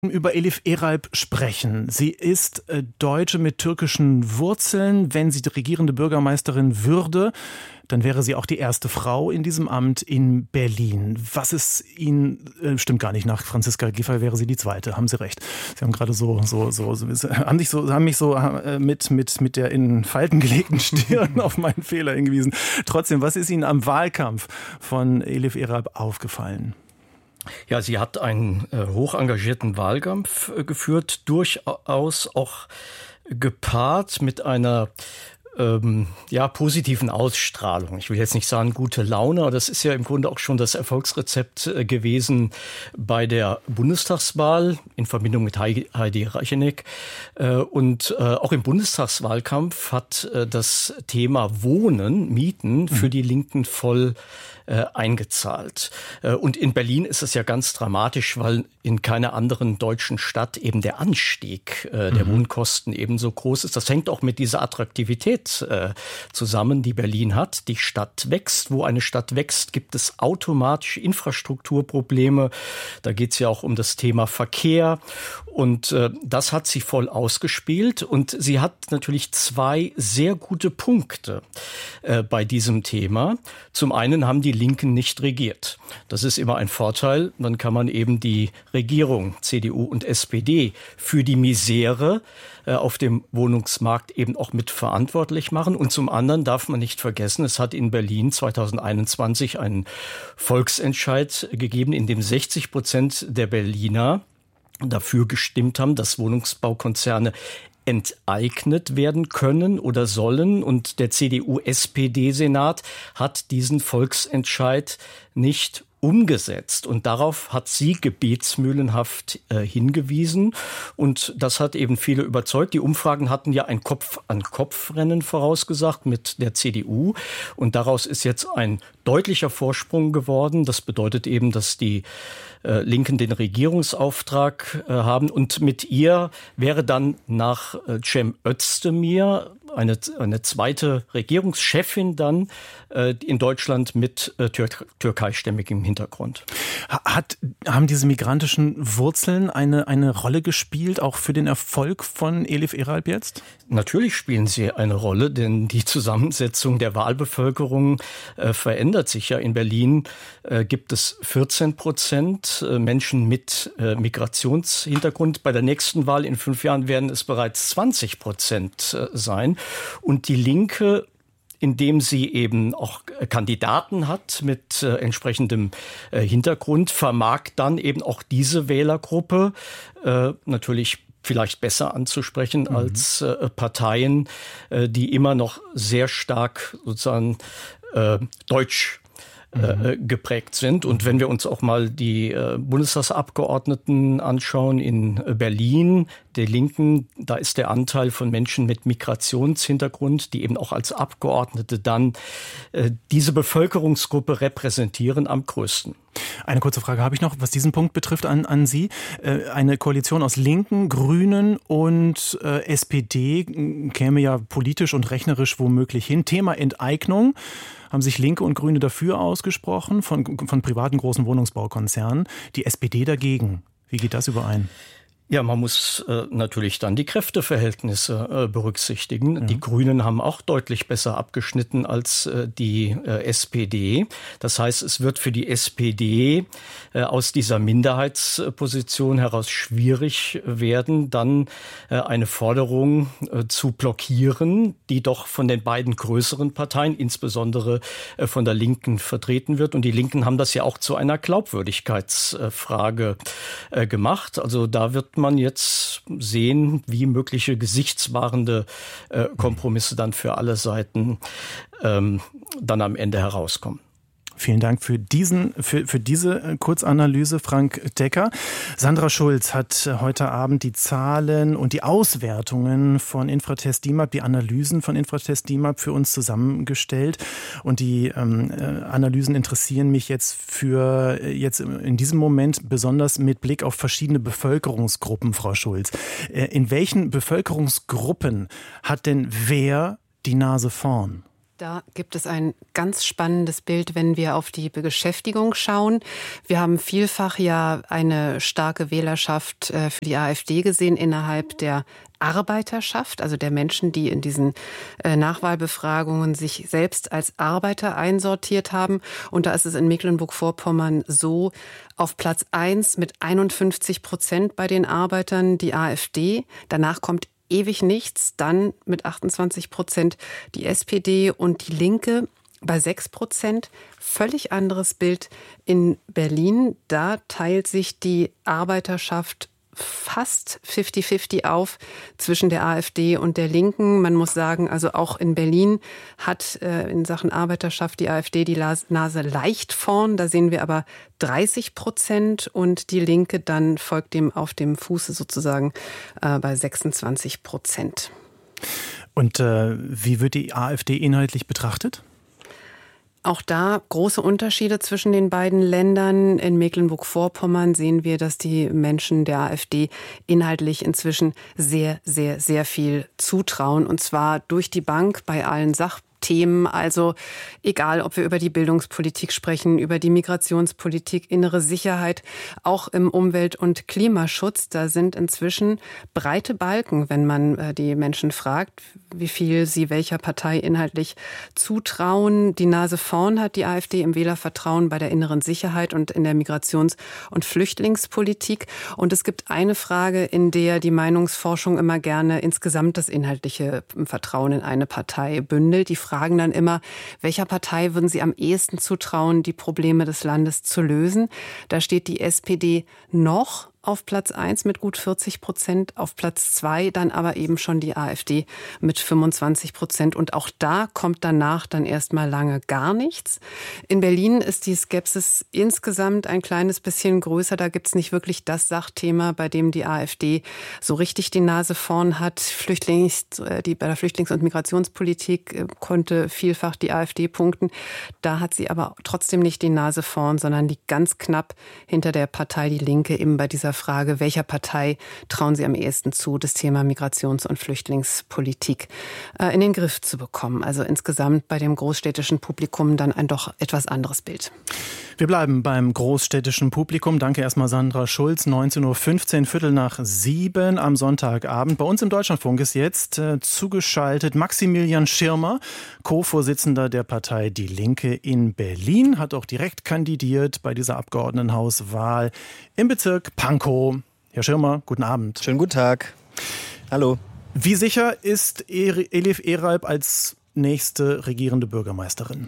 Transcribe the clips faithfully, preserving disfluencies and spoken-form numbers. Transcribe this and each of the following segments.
Über Elif Eralp sprechen. Sie ist äh, Deutsche mit türkischen Wurzeln. Wenn sie die regierende Bürgermeisterin würde, dann wäre sie auch die erste Frau in diesem Amt in Berlin. Was ist Ihnen, äh, stimmt gar nicht, nach Franziska Giffey wäre sie die zweite, haben Sie recht. Sie haben gerade so, so, so, so, haben, sich so haben mich so äh, mit, mit, mit der in Falten gelegten Stirn auf meinen Fehler hingewiesen. Trotzdem, was ist Ihnen am Wahlkampf von Elif Eralp aufgefallen? Ja, sie hat einen äh, hoch engagierten Wahlkampf äh, geführt, durchaus auch gepaart mit einer ähm, ja, positiven Ausstrahlung. Ich will jetzt nicht sagen gute Laune, aber das ist ja im Grunde auch schon das Erfolgsrezept äh, gewesen bei der Bundestagswahl in Verbindung mit Heidi Reicheneck. Äh, und äh, auch im Bundestagswahlkampf hat äh, das Thema Wohnen, Mieten für die Linken voll Äh, eingezahlt. Äh, und in Berlin ist es ja ganz dramatisch, weil in keiner anderen deutschen Stadt eben der Anstieg äh, der mhm. Wohnkosten ebenso groß ist. Das hängt auch mit dieser Attraktivität äh, zusammen, die Berlin hat. Die Stadt wächst. Wo eine Stadt wächst, gibt es automatisch Infrastrukturprobleme. Da geht es ja auch um das Thema Verkehr. Und äh, das hat sie voll ausgespielt. Und sie hat natürlich zwei sehr gute Punkte äh, bei diesem Thema. Zum einen haben die Linken nicht regiert. Das ist immer ein Vorteil. Dann kann man eben die Regierung, C D U und S P D, für die Misere äh, auf dem Wohnungsmarkt eben auch mitverantwortlich machen. Und zum anderen darf man nicht vergessen, es hat in Berlin zwanzig einundzwanzig einen Volksentscheid gegeben, in dem sechzig Prozent der Berliner dafür gestimmt haben, dass Wohnungsbaukonzerne enteignet werden können oder sollen. Und der C D U-S P D-Senat hat diesen Volksentscheid nicht umgesetzt. Und darauf hat sie gebetsmühlenhaft äh, hingewiesen. Und das hat eben viele überzeugt. Die Umfragen hatten ja ein Kopf-an-Kopf-Rennen vorausgesagt mit der C D U. Und daraus ist jetzt ein deutlicher Vorsprung geworden. Das bedeutet eben, dass die äh, Linken den Regierungsauftrag äh, haben. Und mit ihr wäre dann nach äh, Cem Özdemir eine, eine zweite Regierungschefin dann äh, in Deutschland mit äh, Tür- türkeistämmigem Hintergrund. Hat, haben diese migrantischen Wurzeln eine, eine Rolle gespielt, auch für den Erfolg von Elif Eralp jetzt? Natürlich spielen sie eine Rolle, denn die Zusammensetzung der Wahlbevölkerung äh, verändert sich ja. In Berlin äh, gibt es vierzehn Prozent äh, Menschen mit äh, Migrationshintergrund. Bei der nächsten Wahl in fünf Jahren werden es bereits zwanzig Prozent äh, sein. Und die Linke, indem sie eben auch Kandidaten hat mit äh, entsprechendem äh, Hintergrund, vermag dann eben auch diese Wählergruppe äh, natürlich vielleicht besser anzusprechen mhm. als äh, Parteien, äh, die immer noch sehr stark sozusagen äh, deutsch Äh, geprägt sind. Und wenn wir uns auch mal die äh, Bundestagsabgeordneten anschauen in äh, Berlin, der Linken, da ist der Anteil von Menschen mit Migrationshintergrund, die eben auch als Abgeordnete dann äh, diese Bevölkerungsgruppe repräsentieren, am größten. Eine kurze Frage habe ich noch, was diesen Punkt betrifft an, an Sie. Äh, eine Koalition aus Linken, Grünen und äh, S P D käme ja politisch und rechnerisch womöglich hin. Thema Enteignung. Haben sich Linke und Grüne dafür ausgesprochen, von, von privaten großen Wohnungsbaukonzernen, die S P D dagegen. Wie geht das überein? Ja, man muss äh, natürlich dann die Kräfteverhältnisse äh, berücksichtigen. Ja. Die Grünen haben auch deutlich besser abgeschnitten als äh, die äh, S P D. Das heißt, es wird für die S P D äh, aus dieser Minderheitsposition heraus schwierig werden, dann äh, eine Forderung äh, zu blockieren, die doch von den beiden größeren Parteien, insbesondere äh, von der Linken, vertreten wird. Und die Linken haben das ja auch zu einer Glaubwürdigkeitsfrage äh, gemacht. Also da wird man jetzt sehen, wie mögliche gesichtswahrende äh, Kompromisse dann für alle Seiten ähm, dann am Ende herauskommen. Vielen Dank für diesen, für, für diese Kurzanalyse, Frank Decker. Sandra Schulz hat heute Abend die Zahlen und die Auswertungen von Infratest DIMAP, die Analysen von Infratest DIMAP für uns zusammengestellt. Und die ähm, Analysen interessieren mich jetzt für jetzt in diesem Moment besonders mit Blick auf verschiedene Bevölkerungsgruppen, Frau Schulz. In welchen Bevölkerungsgruppen hat denn wer die Nase vorn? Da gibt es ein ganz spannendes Bild, wenn wir auf die Beschäftigung schauen. Wir haben vielfach ja eine starke Wählerschaft für die AfD gesehen innerhalb der Arbeiterschaft, also der Menschen, die in diesen Nachwahlbefragungen sich selbst als Arbeiter einsortiert haben. Und da ist es in Mecklenburg-Vorpommern so, auf Platz eins mit einundfünfzig Prozent bei den Arbeitern die AfD. Danach kommt ewig nichts, dann mit achtundzwanzig Prozent die S P D und die Linke bei sechs Prozent. Völlig anderes Bild in Berlin. Da teilt sich die Arbeiterschaft fast fifty fifty auf zwischen der AfD und der Linken. Man muss sagen, also auch in Berlin hat äh, in Sachen Arbeiterschaft die AfD die Nase leicht vorn. Da sehen wir aber dreißig Prozent und die Linke dann folgt dem auf dem Fuße sozusagen äh, bei sechsundzwanzig Prozent. Und äh, wie wird die AfD inhaltlich betrachtet? Auch da große Unterschiede zwischen den beiden Ländern. In Mecklenburg-Vorpommern sehen wir, dass die Menschen der AfD inhaltlich inzwischen sehr, sehr, sehr viel zutrauen. Und zwar durch die Bank bei allen Sachthemen. Also egal, ob wir über die Bildungspolitik sprechen, über die Migrationspolitik, innere Sicherheit, auch im Umwelt- und Klimaschutz, da sind inzwischen breite Balken, wenn man die Menschen fragt, wie viel sie welcher Partei inhaltlich zutrauen. Die Nase vorn hat die AfD im Wählervertrauen bei der inneren Sicherheit und in der Migrations- und Flüchtlingspolitik. Und es gibt eine Frage, in der die Meinungsforschung immer gerne insgesamt das inhaltliche Vertrauen in eine Partei bündelt. Die fragen dann immer, welcher Partei würden Sie am ehesten zutrauen, die Probleme des Landes zu lösen? Da steht die S P D noch auf Platz eins mit gut vierzig Prozent, auf Platz zwei dann aber eben schon die AfD mit fünfundzwanzig Prozent. Und auch da kommt danach dann erstmal lange gar nichts. In Berlin ist die Skepsis insgesamt ein kleines bisschen größer. Da gibt's nicht wirklich das Sachthema, bei dem die AfD so richtig die Nase vorn hat. Flüchtlings, die, bei der Flüchtlings- und Migrationspolitik konnte vielfach die AfD punkten. Da hat sie aber trotzdem nicht die Nase vorn, sondern liegt ganz knapp hinter der Partei Die Linke eben bei dieser Frage, welcher Partei trauen Sie am ehesten zu, das Thema Migrations- und Flüchtlingspolitik äh, in den Griff zu bekommen. Also insgesamt bei dem großstädtischen Publikum dann ein doch etwas anderes Bild. Wir bleiben beim großstädtischen Publikum. Danke erstmal Sandra Schulz. neunzehn Uhr fünfzehn, Viertel nach sieben am Sonntagabend. Bei uns im Deutschlandfunk ist jetzt äh, zugeschaltet Maximilian Schirmer, Co-Vorsitzender der Partei Die Linke in Berlin, hat auch direkt kandidiert bei dieser Abgeordnetenhauswahl im Bezirk Pankow. Herr Schirmer, guten Abend. Schönen guten Tag. Hallo. Wie sicher ist Elif Eralp als nächste regierende Bürgermeisterin?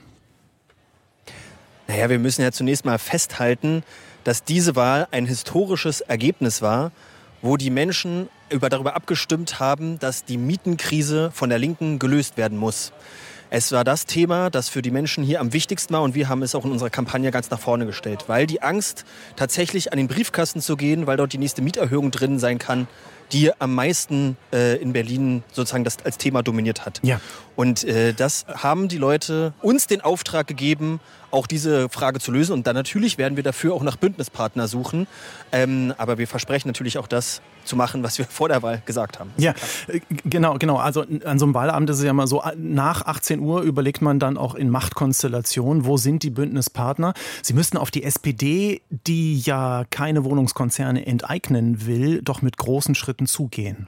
Naja, wir müssen ja zunächst mal festhalten, dass diese Wahl ein historisches Ergebnis war, wo die Menschen über, darüber abgestimmt haben, dass die Mietenkrise von der Linken gelöst werden muss. Es war das Thema, das für die Menschen hier am wichtigsten war und wir haben es auch in unserer Kampagne ganz nach vorne gestellt, weil die Angst, tatsächlich an den Briefkasten zu gehen, weil dort die nächste Mieterhöhung drin sein kann, die am meisten äh, in Berlin sozusagen das als Thema dominiert hat. Ja. Und äh, das haben die Leute uns den Auftrag gegeben, auch diese Frage zu lösen. Und dann natürlich werden wir dafür auch nach Bündnispartner suchen. Ähm, aber wir versprechen natürlich auch das zu machen, was wir vor der Wahl gesagt haben. Ja, genau, genau. Also an so einem Wahlamt ist es ja mal so, nach achtzehn Uhr überlegt man dann auch in Machtkonstellationen, wo sind die Bündnispartner. Sie müssten auf die S P D, die ja keine Wohnungskonzerne enteignen will, doch mit großen Schritten zugehen.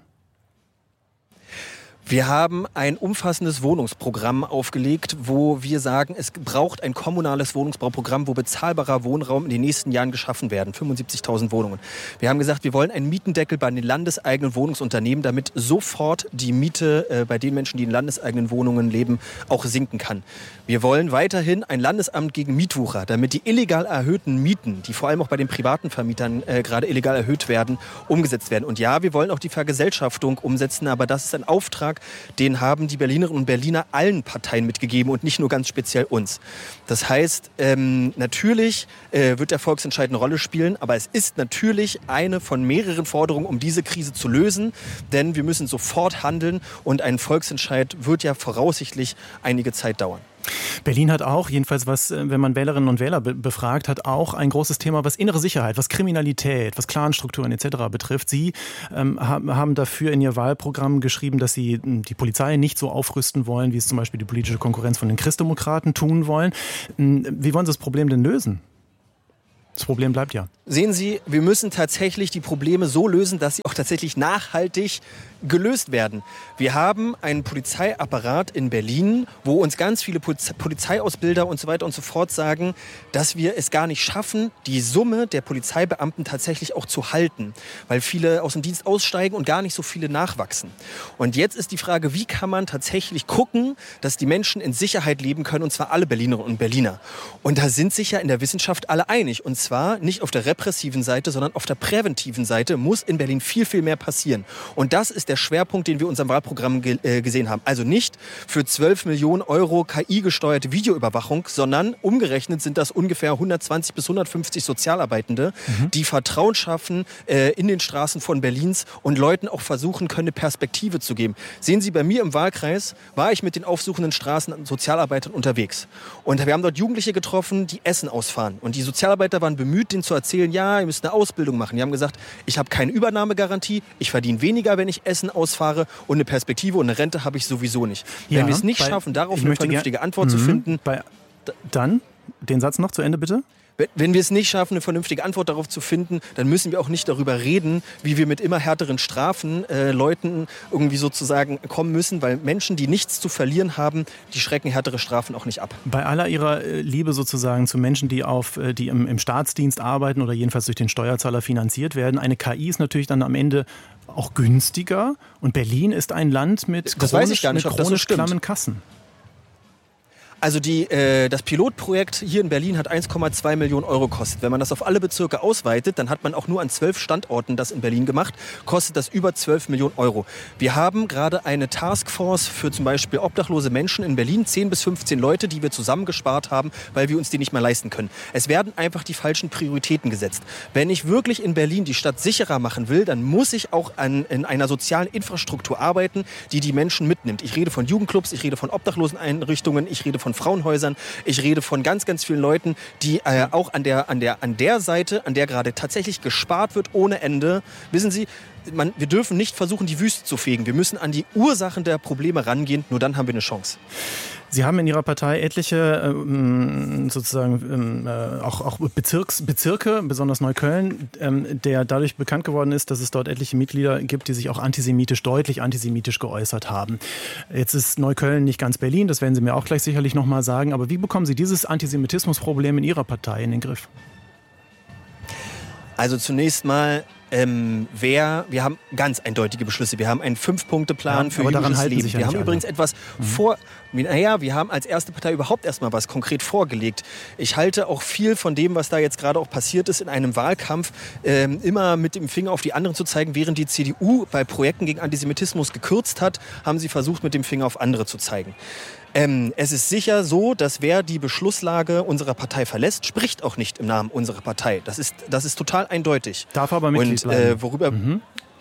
Wir haben ein umfassendes Wohnungsprogramm aufgelegt, wo wir sagen, es braucht ein kommunales Wohnungsbauprogramm, wo bezahlbarer Wohnraum in den nächsten Jahren geschaffen werden. fünfundsiebzigtausend Wohnungen. Wir haben gesagt, wir wollen einen Mietendeckel bei den landeseigenen Wohnungsunternehmen, damit sofort die Miete äh, bei den Menschen, die in landeseigenen Wohnungen leben, auch sinken kann. Wir wollen weiterhin ein Landesamt gegen Mietwucher, damit die illegal erhöhten Mieten, die vor allem auch bei den privaten Vermietern äh, gerade illegal erhöht werden, umgesetzt werden. Und ja, wir wollen auch die Vergesellschaftung umsetzen, aber das ist ein Auftrag, den haben die Berlinerinnen und Berliner allen Parteien mitgegeben und nicht nur ganz speziell uns. Das heißt, ähm, natürlich äh, wird der Volksentscheid eine Rolle spielen, aber es ist natürlich eine von mehreren Forderungen, um diese Krise zu lösen, denn wir müssen sofort handeln und ein Volksentscheid wird ja voraussichtlich einige Zeit dauern. Berlin hat auch, jedenfalls was, wenn man Wählerinnen und Wähler be- befragt, hat auch ein großes Thema, was innere Sicherheit, was Kriminalität, was Clanstrukturen et cetera betrifft. Sie ähm, haben dafür in Ihr Wahlprogramm geschrieben, dass Sie die Polizei nicht so aufrüsten wollen, wie es zum Beispiel die politische Konkurrenz von den Christdemokraten tun wollen. Wie wollen Sie das Problem denn lösen? Das Problem bleibt ja. Sehen Sie, wir müssen tatsächlich die Probleme so lösen, dass sie auch tatsächlich nachhaltig gelöst werden. Wir haben einen Polizeiapparat in Berlin, wo uns ganz viele Polizeiausbilder und so weiter und so fort sagen, dass wir es gar nicht schaffen, die Summe der Polizeibeamten tatsächlich auch zu halten, weil viele aus dem Dienst aussteigen und gar nicht so viele nachwachsen. Und jetzt ist die Frage, wie kann man tatsächlich gucken, dass die Menschen in Sicherheit leben können, und zwar alle Berlinerinnen und Berliner. Und da sind sich ja in der Wissenschaft alle einig. Und zwar nicht auf der repressiven Seite, sondern auf der präventiven Seite muss in Berlin viel, viel mehr passieren. Und das ist der Schwerpunkt, den wir in unserem Wahlprogramm ge- äh, gesehen haben. Also nicht für zwölf Millionen Euro K I-gesteuerte Videoüberwachung, sondern umgerechnet sind das ungefähr hundertzwanzig bis hundertfünfzig Sozialarbeitende, mhm. die Vertrauen schaffen äh, in den Straßen von Berlins und Leuten auch versuchen können, eine Perspektive zu geben. Sehen Sie, bei mir im Wahlkreis war ich mit den aufsuchenden Straßen- und Sozialarbeitern unterwegs. Und wir haben dort Jugendliche getroffen, die Essen ausfahren. Und die Sozialarbeiter waren bemüht, denen zu erzählen, ja, ihr müsst eine Ausbildung machen. Die haben gesagt, ich habe keine Übernahmegarantie, ich verdiene weniger, wenn ich Essen ausfahre, und eine Perspektive und eine Rente habe ich sowieso nicht. Ja, wenn wir es nicht bei, schaffen, darauf eine vernünftige Antwort zu finden. Bei, dann, den Satz noch zu Ende bitte. Wenn wir es nicht schaffen, eine vernünftige Antwort darauf zu finden, dann müssen wir auch nicht darüber reden, wie wir mit immer härteren Strafen äh, Leuten irgendwie sozusagen kommen müssen, weil Menschen, die nichts zu verlieren haben, die schrecken härtere Strafen auch nicht ab. Bei aller Ihrer Liebe sozusagen zu Menschen, die, auf, die im, im Staatsdienst arbeiten oder jedenfalls durch den Steuerzahler finanziert werden, eine K I ist natürlich dann am Ende auch günstiger, und Berlin ist ein Land mit das chronisch, weiß ich gar nicht, mit ob das so chronisch stimmt. klammen Kassen. Also die, äh, das Pilotprojekt hier in Berlin hat eins Komma zwei Millionen Euro gekostet. Wenn man das auf alle Bezirke ausweitet, dann hat man auch nur an zwölf Standorten das in Berlin gemacht, kostet das über zwölf Millionen Euro. Wir haben gerade eine Taskforce für zum Beispiel obdachlose Menschen in Berlin, zehn bis fünfzehn Leute, die wir zusammengespart haben, weil wir uns die nicht mehr leisten können. Es werden einfach die falschen Prioritäten gesetzt. Wenn ich wirklich in Berlin die Stadt sicherer machen will, dann muss ich auch an, in einer sozialen Infrastruktur arbeiten, die die Menschen mitnimmt. Ich rede von Jugendclubs, ich rede von Obdachloseneinrichtungen, ich rede von Frauenhäusern. Ich rede von ganz, ganz vielen Leuten, die äh, auch an der, an, der, an der Seite, an der gerade tatsächlich gespart wird ohne Ende. Wissen Sie, man, wir dürfen nicht versuchen, die Wüste zu fegen. Wir müssen an die Ursachen der Probleme rangehen. Nur dann haben wir eine Chance. Sie haben in Ihrer Partei etliche ähm, sozusagen ähm, auch, auch Bezirks, Bezirke, besonders Neukölln, ähm, der dadurch bekannt geworden ist, dass es dort etliche Mitglieder gibt, die sich auch antisemitisch, deutlich antisemitisch geäußert haben. Jetzt ist Neukölln nicht ganz Berlin, das werden Sie mir auch gleich sicherlich noch mal sagen. Aber wie bekommen Sie dieses Antisemitismusproblem in Ihrer Partei in den Griff? Also zunächst mal, ähm, wer, wir haben ganz eindeutige Beschlüsse. Wir haben einen Fünf-Punkte-Plan ja, für jüdisches Leben. Wir ja haben übrigens alle. etwas mhm. vor... Naja, wir haben als erste Partei überhaupt erstmal was konkret vorgelegt. Ich halte auch viel von dem, was da jetzt gerade auch passiert ist, in einem Wahlkampf, ähm, immer mit dem Finger auf die anderen zu zeigen. Während die C D U bei Projekten gegen Antisemitismus gekürzt hat, haben sie versucht, mit dem Finger auf andere zu zeigen. Ähm, es ist sicher so, dass wer die Beschlusslage unserer Partei verlässt, spricht auch nicht im Namen unserer Partei. Das ist, das ist total eindeutig. Darf aber Mitglied Und äh, worüber... Mhm.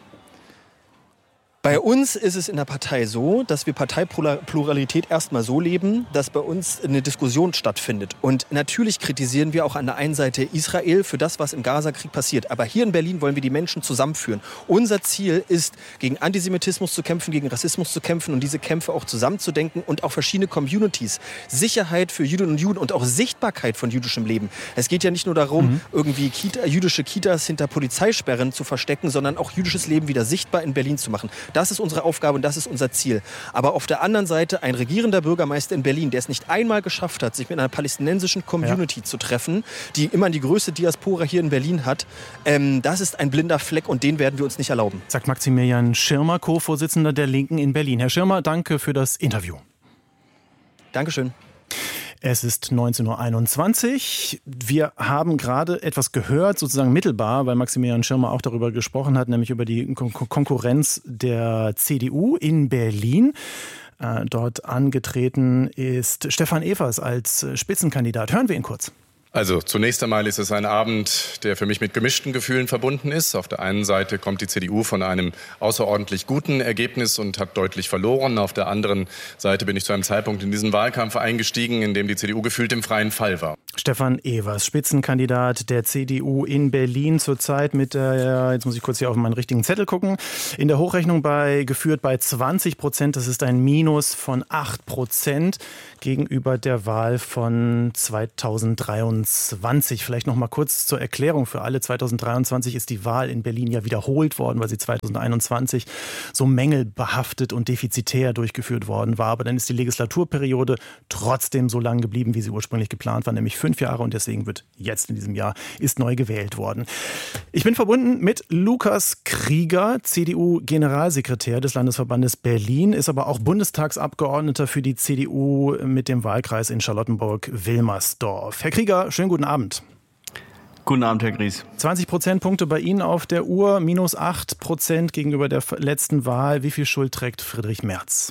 Bei uns ist es in der Partei so, dass wir Parteipluralität erstmal so leben, dass bei uns eine Diskussion stattfindet. Und natürlich kritisieren wir auch an der einen Seite Israel für das, was im Gazakrieg passiert. Aber hier in Berlin wollen wir die Menschen zusammenführen. Unser Ziel ist, gegen Antisemitismus zu kämpfen, gegen Rassismus zu kämpfen und diese Kämpfe auch zusammenzudenken und auch verschiedene Communities. Sicherheit für Jüdinnen und Juden und auch Sichtbarkeit von jüdischem Leben. Es geht ja nicht nur darum, mhm. irgendwie Kita, jüdische Kitas hinter Polizeisperren zu verstecken, sondern auch jüdisches Leben wieder sichtbar in Berlin zu machen. Das ist unsere Aufgabe und das ist unser Ziel. Aber auf der anderen Seite ein regierender Bürgermeister in Berlin, der es nicht einmal geschafft hat, sich mit einer palästinensischen Community ja. zu treffen, die immer die größte Diaspora hier in Berlin hat, ähm, das ist ein blinder Fleck und den werden wir uns nicht erlauben. Sagt Maximilian Schirmer, Co-Vorsitzender der Linken in Berlin. Herr Schirmer, danke für das Interview. Dankeschön. Es ist neunzehn Uhr einundzwanzig. Wir haben gerade etwas gehört, sozusagen mittelbar, weil Maximilian Schirmer auch darüber gesprochen hat, nämlich über die Kon- Konkurrenz der C D U in Berlin. Äh, dort angetreten ist Stefan Evers als Spitzenkandidat. Hören wir ihn kurz. Also zunächst einmal ist es ein Abend, der für mich mit gemischten Gefühlen verbunden ist. Auf der einen Seite kommt die C D U von einem außerordentlich guten Ergebnis und hat deutlich verloren. Auf der anderen Seite bin ich zu einem Zeitpunkt in diesen Wahlkampf eingestiegen, in dem die C D U gefühlt im freien Fall war. Stefan Evers, Spitzenkandidat der C D U in Berlin zurzeit mit der, jetzt muss ich kurz hier auf meinen richtigen Zettel gucken, in der Hochrechnung bei, geführt bei zwanzig Prozent. Das ist ein Minus von acht Prozent gegenüber der Wahl von zweitausenddreiundzwanzig. Vielleicht noch mal kurz zur Erklärung für alle. zweitausenddreiundzwanzig ist die Wahl in Berlin ja wiederholt worden, weil sie zweitausendeinundzwanzig so mängelbehaftet und defizitär durchgeführt worden war. Aber dann ist die Legislaturperiode trotzdem so lang geblieben, wie sie ursprünglich geplant war, nämlich fünf Jahre. Und deswegen wird jetzt in diesem Jahr ist neu gewählt worden. Ich bin verbunden mit Lukas Krieger, C D U-Generalsekretär des Landesverbandes Berlin, ist aber auch Bundestagsabgeordneter für die C D U mit dem Wahlkreis in Charlottenburg-Wilmersdorf. Herr Krieger, schönen guten Abend. Guten Abend, Herr Gries. zwanzig Prozentpunkte bei Ihnen auf der Uhr, minus acht Prozent gegenüber der letzten Wahl. Wie viel Schuld trägt Friedrich Merz?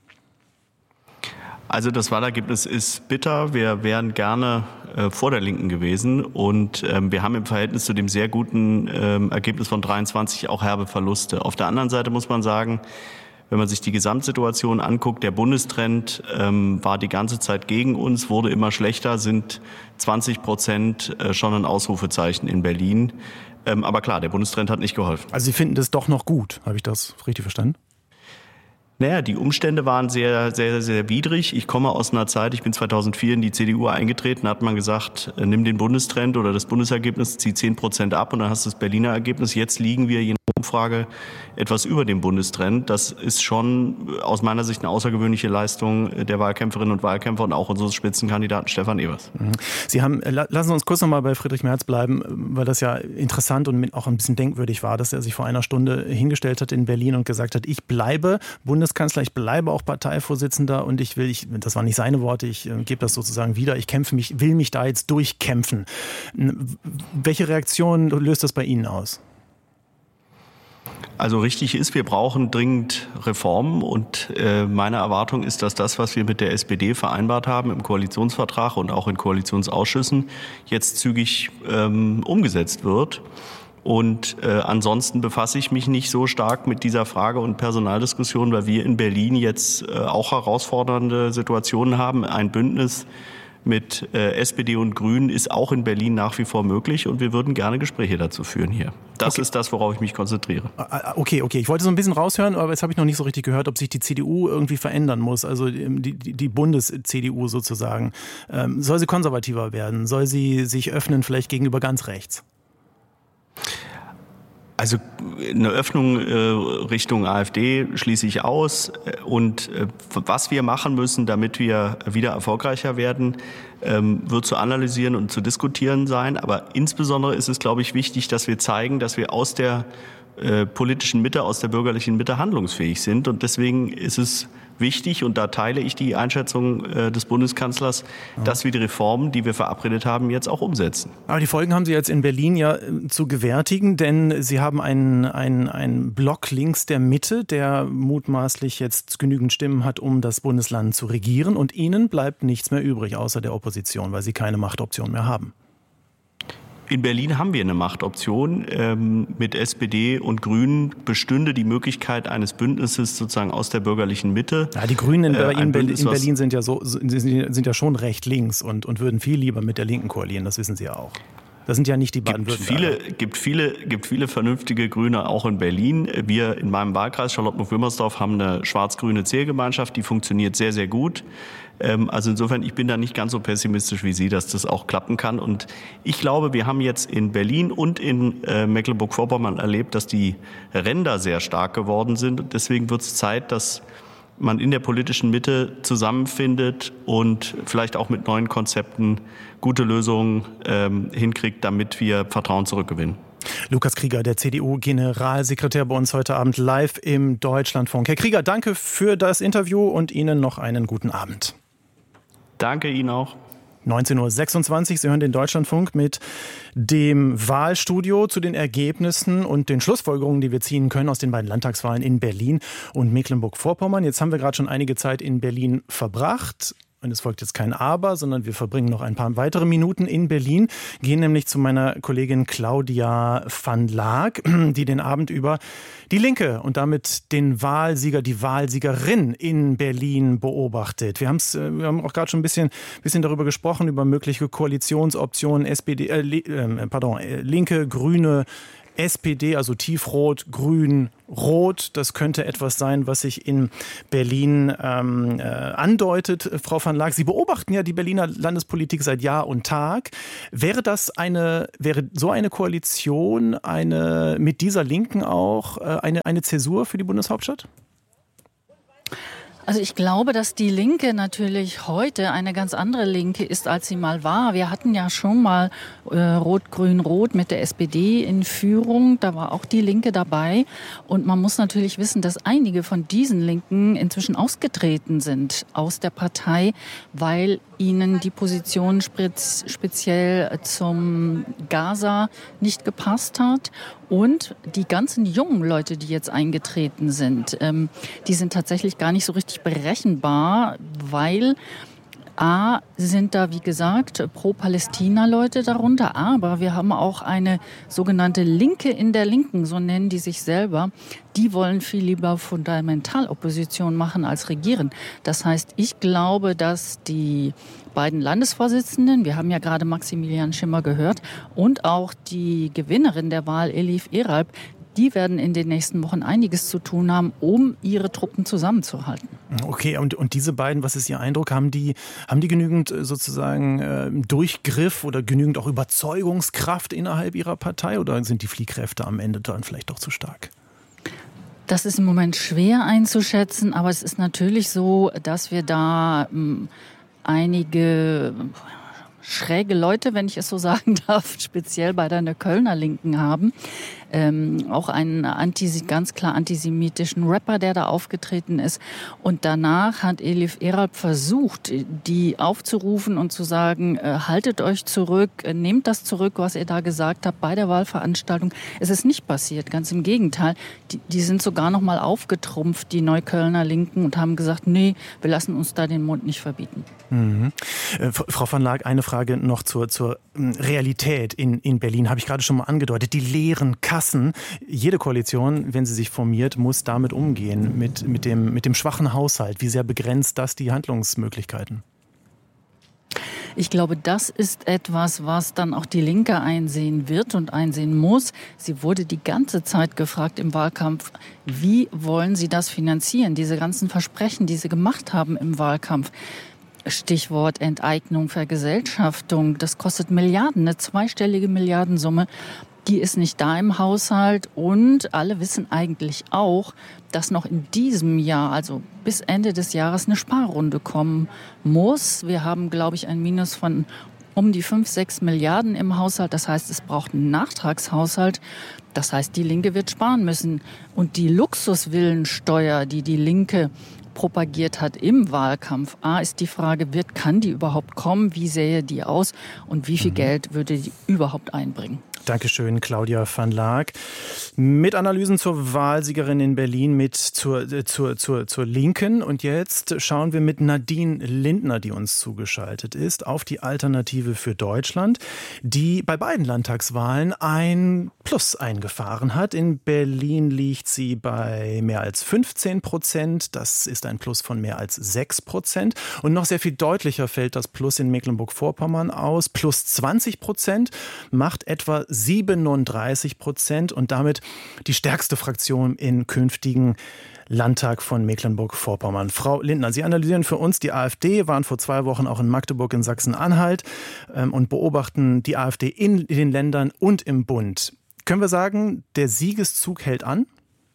Also das Wahlergebnis ist bitter. Wir wären gerne äh, vor der Linken gewesen. Und ähm, wir haben im Verhältnis zu dem sehr guten ähm, Ergebnis von dreiundzwanzig auch herbe Verluste. Auf der anderen Seite muss man sagen, wenn man sich die Gesamtsituation anguckt, der Bundestrend ähm, war die ganze Zeit gegen uns, wurde immer schlechter, sind zwanzig Prozent äh, schon ein Ausrufezeichen in Berlin. Ähm, aber klar, der Bundestrend hat nicht geholfen. Also Sie finden das doch noch gut, habe ich das richtig verstanden? Naja, die Umstände waren sehr, sehr, sehr widrig. Ich komme aus einer Zeit, ich bin zweitausendvier in die C D U eingetreten, da hat man gesagt, nimm den Bundestrend oder das Bundesergebnis, zieh zehn Prozent ab und dann hast du das Berliner Ergebnis. Jetzt liegen wir je nach Umfrage etwas über dem Bundestrend. Das ist schon aus meiner Sicht eine außergewöhnliche Leistung der Wahlkämpferinnen und Wahlkämpfer und auch unseres Spitzenkandidaten Stefan Evers. Sie haben, lassen Sie uns kurz noch mal bei Friedrich Merz bleiben, weil das ja interessant und auch ein bisschen denkwürdig war, dass er sich vor einer Stunde hingestellt hat in Berlin und gesagt hat, ich bleibe Bundeskanzler, ich bleibe auch Parteivorsitzender und ich will, ich, das waren nicht seine Worte, ich äh, gebe das sozusagen wieder, ich kämpfe mich, will mich da jetzt durchkämpfen. Welche Reaktion löst das bei Ihnen aus? Also richtig ist, wir brauchen dringend Reformen und äh, meine Erwartung ist, dass das, was wir mit der S P D vereinbart haben im Koalitionsvertrag und auch in Koalitionsausschüssen, jetzt zügig ähm, umgesetzt wird. Und äh, ansonsten befasse ich mich nicht so stark mit dieser Frage und Personaldiskussion, weil wir in Berlin jetzt äh, auch herausfordernde Situationen haben. Ein Bündnis mit äh, S P D und Grünen ist auch in Berlin nach wie vor möglich und wir würden gerne Gespräche dazu führen hier. Das okay. ist das, worauf ich mich konzentriere. Okay, okay. Ich wollte so ein bisschen raushören, aber jetzt habe ich noch nicht so richtig gehört, ob sich die C D U irgendwie verändern muss, also die, die, die Bundes-C D U sozusagen. Ähm, soll sie konservativer werden? Soll sie sich öffnen vielleicht gegenüber ganz rechts? Also eine Öffnung äh, Richtung AfD schließe ich aus. Und äh, was wir machen müssen, damit wir wieder erfolgreicher werden, ähm, wird zu analysieren und zu diskutieren sein. Aber insbesondere ist es, glaube ich, wichtig, dass wir zeigen, dass wir aus der äh, politischen Mitte, aus der bürgerlichen Mitte handlungsfähig sind. Und deswegen ist es wichtig, und da teile ich die Einschätzung äh, des Bundeskanzlers, ja. dass wir die Reformen, die wir verabredet haben, jetzt auch umsetzen. Aber die Folgen haben Sie jetzt in Berlin ja äh, zu gewärtigen, denn Sie haben einen, einen, einen Block links der Mitte, der mutmaßlich jetzt genügend Stimmen hat, um das Bundesland zu regieren. Und Ihnen bleibt nichts mehr übrig, außer der Opposition, weil Sie keine Machtoption mehr haben. In Berlin haben wir eine Machtoption. Ähm, mit S P D und Grünen bestünde die Möglichkeit eines Bündnisses sozusagen aus der bürgerlichen Mitte. Ja, die Grünen in, äh, in, Bündnis, in Berlin sind ja, so, sind ja schon recht links und, und würden viel lieber mit der Linken koalieren, das wissen Sie ja auch. Das sind ja nicht die Baden-Württemberger. Viele, gibt viele, gibt viele vernünftige Grüne auch in Berlin. Wir in meinem Wahlkreis Charlottenburg-Wilmersdorf haben eine schwarz-grüne Zählgemeinschaft, die funktioniert sehr, sehr gut. Also insofern, ich bin da nicht ganz so pessimistisch wie Sie, dass das auch klappen kann. Und ich glaube, wir haben jetzt in Berlin und in Mecklenburg-Vorpommern erlebt, dass die Ränder sehr stark geworden sind. Und deswegen wird es Zeit, dass man in der politischen Mitte zusammenfindet und vielleicht auch mit neuen Konzepten gute Lösungen ähm, hinkriegt, damit wir Vertrauen zurückgewinnen. Lukas Krieger, der C D U-Generalsekretär, bei uns heute Abend live im Deutschlandfunk. Herr Krieger, danke für das Interview und Ihnen noch einen guten Abend. Danke Ihnen auch. neunzehn Uhr sechsundzwanzig, Sie hören den Deutschlandfunk mit dem Wahlstudio zu den Ergebnissen und den Schlussfolgerungen, die wir ziehen können aus den beiden Landtagswahlen in Berlin und Mecklenburg-Vorpommern. Jetzt haben wir gerade schon einige Zeit in Berlin verbracht. Und es folgt jetzt kein Aber, sondern wir verbringen noch ein paar weitere Minuten in Berlin, gehen nämlich zu meiner Kollegin Claudia van Laak, die den Abend über die Linke und damit den Wahlsieger, die Wahlsiegerin in Berlin beobachtet. Wir, haben's, wir haben auch gerade schon ein bisschen, bisschen darüber gesprochen, über mögliche Koalitionsoptionen, S P D, äh, äh, pardon, Linke, Grüne, S P D, also tiefrot, grün, rot. Das könnte etwas sein, was sich in Berlin ähm, äh, andeutet. Frau van Laak, Sie beobachten ja die Berliner Landespolitik seit Jahr und Tag. Wäre das eine, wäre so eine Koalition eine mit dieser Linken auch äh, eine, eine Zäsur für die Bundeshauptstadt? Also ich glaube, dass die Linke natürlich heute eine ganz andere Linke ist, als sie mal war. Wir hatten ja schon mal äh, Rot-Grün-Rot mit der S P D in Führung. Da war auch die Linke dabei. Und man muss natürlich wissen, dass einige von diesen Linken inzwischen ausgetreten sind aus der Partei, weil ihnen die Position speziell zum Gaza nicht gepasst hat. Und die ganzen jungen Leute, die jetzt eingetreten sind, ähm, die sind tatsächlich gar nicht so richtig berechenbar, weil A, sind da, wie gesagt, Pro-Palästina-Leute darunter, aber wir haben auch eine sogenannte Linke in der Linken, so nennen die sich selber. Die wollen viel lieber Fundamentalopposition machen als regieren. Das heißt, ich glaube, dass die beiden Landesvorsitzenden, wir haben ja gerade Maximilian Schimmer gehört, und auch die Gewinnerin der Wahl, Elif Eralp, die werden in den nächsten Wochen einiges zu tun haben, um ihre Truppen zusammenzuhalten. Okay, und, und diese beiden, was ist Ihr Eindruck, haben die, haben die genügend sozusagen äh, Durchgriff oder genügend auch Überzeugungskraft innerhalb ihrer Partei oder sind die Fliehkräfte am Ende dann vielleicht doch zu stark? Das ist im Moment schwer einzuschätzen, aber es ist natürlich so, dass wir da ähm, einige schräge Leute, wenn ich es so sagen darf, speziell bei der Kölner Linken haben. Ähm, auch einen anti, ganz klar antisemitischen Rapper, der da aufgetreten ist. Und danach hat Elif Eralp versucht, die aufzurufen und zu sagen, äh, haltet euch zurück, äh, nehmt das zurück, was ihr da gesagt habt bei der Wahlveranstaltung. Es ist nicht passiert, ganz im Gegenteil. Die, die sind sogar noch mal aufgetrumpft, die Neuköllner Linken, und haben gesagt, nee, wir lassen uns da den Mund nicht verbieten. Mhm. Äh, Frau van Laak, eine Frage noch zur, zur Realität in, in Berlin, habe ich gerade schon mal angedeutet. Die leeren Kassen. Jede Koalition, wenn sie sich formiert, muss damit umgehen, mit, mit, dem, mit dem schwachen Haushalt. Wie sehr begrenzt das die Handlungsmöglichkeiten? Ich glaube, das ist etwas, was dann auch die Linke einsehen wird und einsehen muss. Sie wurde die ganze Zeit gefragt im Wahlkampf, wie wollen Sie das finanzieren? Diese ganzen Versprechen, die Sie gemacht haben im Wahlkampf. Stichwort Enteignung, Vergesellschaftung, das kostet Milliarden, eine zweistellige Milliardensumme. Die ist nicht da im Haushalt und alle wissen eigentlich auch, dass noch in diesem Jahr, also bis Ende des Jahres, eine Sparrunde kommen muss. Wir haben, glaube ich, ein Minus von um die fünf, sechs Milliarden im Haushalt. Das heißt, es braucht einen Nachtragshaushalt. Das heißt, die Linke wird sparen müssen. Und die Luxusvillensteuer, die die Linke propagiert hat im Wahlkampf. A, ist die Frage, wird, kann die überhaupt kommen? Wie sähe die aus? Und wie viel mhm. Geld würde die überhaupt einbringen? Dankeschön, Claudia van Laak. Mit Analysen zur Wahlsiegerin in Berlin, mit zur, äh, zur, zur, zur Linken. Und jetzt schauen wir mit Nadine Lindner, die uns zugeschaltet ist, auf die Alternative für Deutschland, die bei beiden Landtagswahlen ein Plus eingefahren hat. In Berlin liegt sie bei mehr als fünfzehn Prozent. Das ist ein Plus von mehr als sechs Prozent. Und noch sehr viel deutlicher fällt das Plus in Mecklenburg-Vorpommern aus. Plus zwanzig Prozent macht etwa siebenunddreißig Prozent und damit die stärkste Fraktion im künftigen Landtag von Mecklenburg-Vorpommern. Frau Lindner, Sie analysieren für uns die AfD, waren vor zwei Wochen auch in Magdeburg in Sachsen-Anhalt ähm, und beobachten die AfD in den Ländern und im Bund. Können wir sagen, der Siegeszug hält an?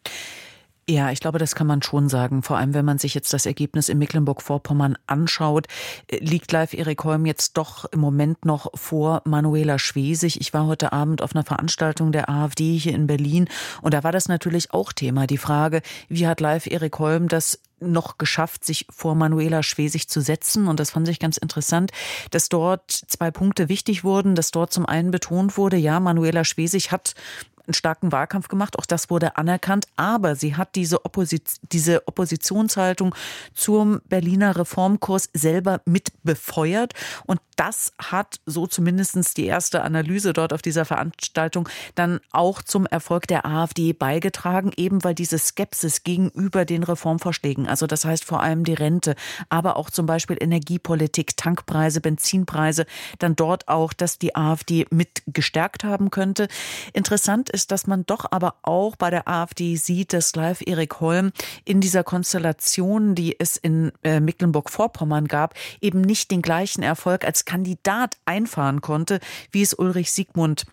Ja, ich glaube, das kann man schon sagen. Vor allem, wenn man sich jetzt das Ergebnis in Mecklenburg-Vorpommern anschaut, liegt Leif Erik Holm jetzt doch im Moment noch vor Manuela Schwesig. Ich war heute Abend auf einer Veranstaltung der AfD hier in Berlin und da war das natürlich auch Thema. Die Frage, wie hat Leif Erik Holm das noch geschafft, sich vor Manuela Schwesig zu setzen. Und das fand ich ganz interessant, dass dort zwei Punkte wichtig wurden, dass dort zum einen betont wurde, ja, Manuela Schwesig hat einen starken Wahlkampf gemacht, auch das wurde anerkannt, aber sie hat diese, Opposi- diese Oppositionshaltung zum Berliner Reformkurs selber mit befeuert und das hat, so zumindest die erste Analyse dort auf dieser Veranstaltung, dann auch zum Erfolg der AfD beigetragen, eben weil diese Skepsis gegenüber den Reformvorschlägen, also das heißt vor allem die Rente, aber auch zum Beispiel Energiepolitik, Tankpreise, Benzinpreise, dann dort auch, dass die AfD mit gestärkt haben könnte. Interessant ist, dass man doch aber auch bei der AfD sieht, dass Leif Erik Holm in dieser Konstellation, die es in äh, Mecklenburg-Vorpommern gab, eben nicht den gleichen Erfolg als Kandidat einfahren konnte, wie es Ulrich Siegmund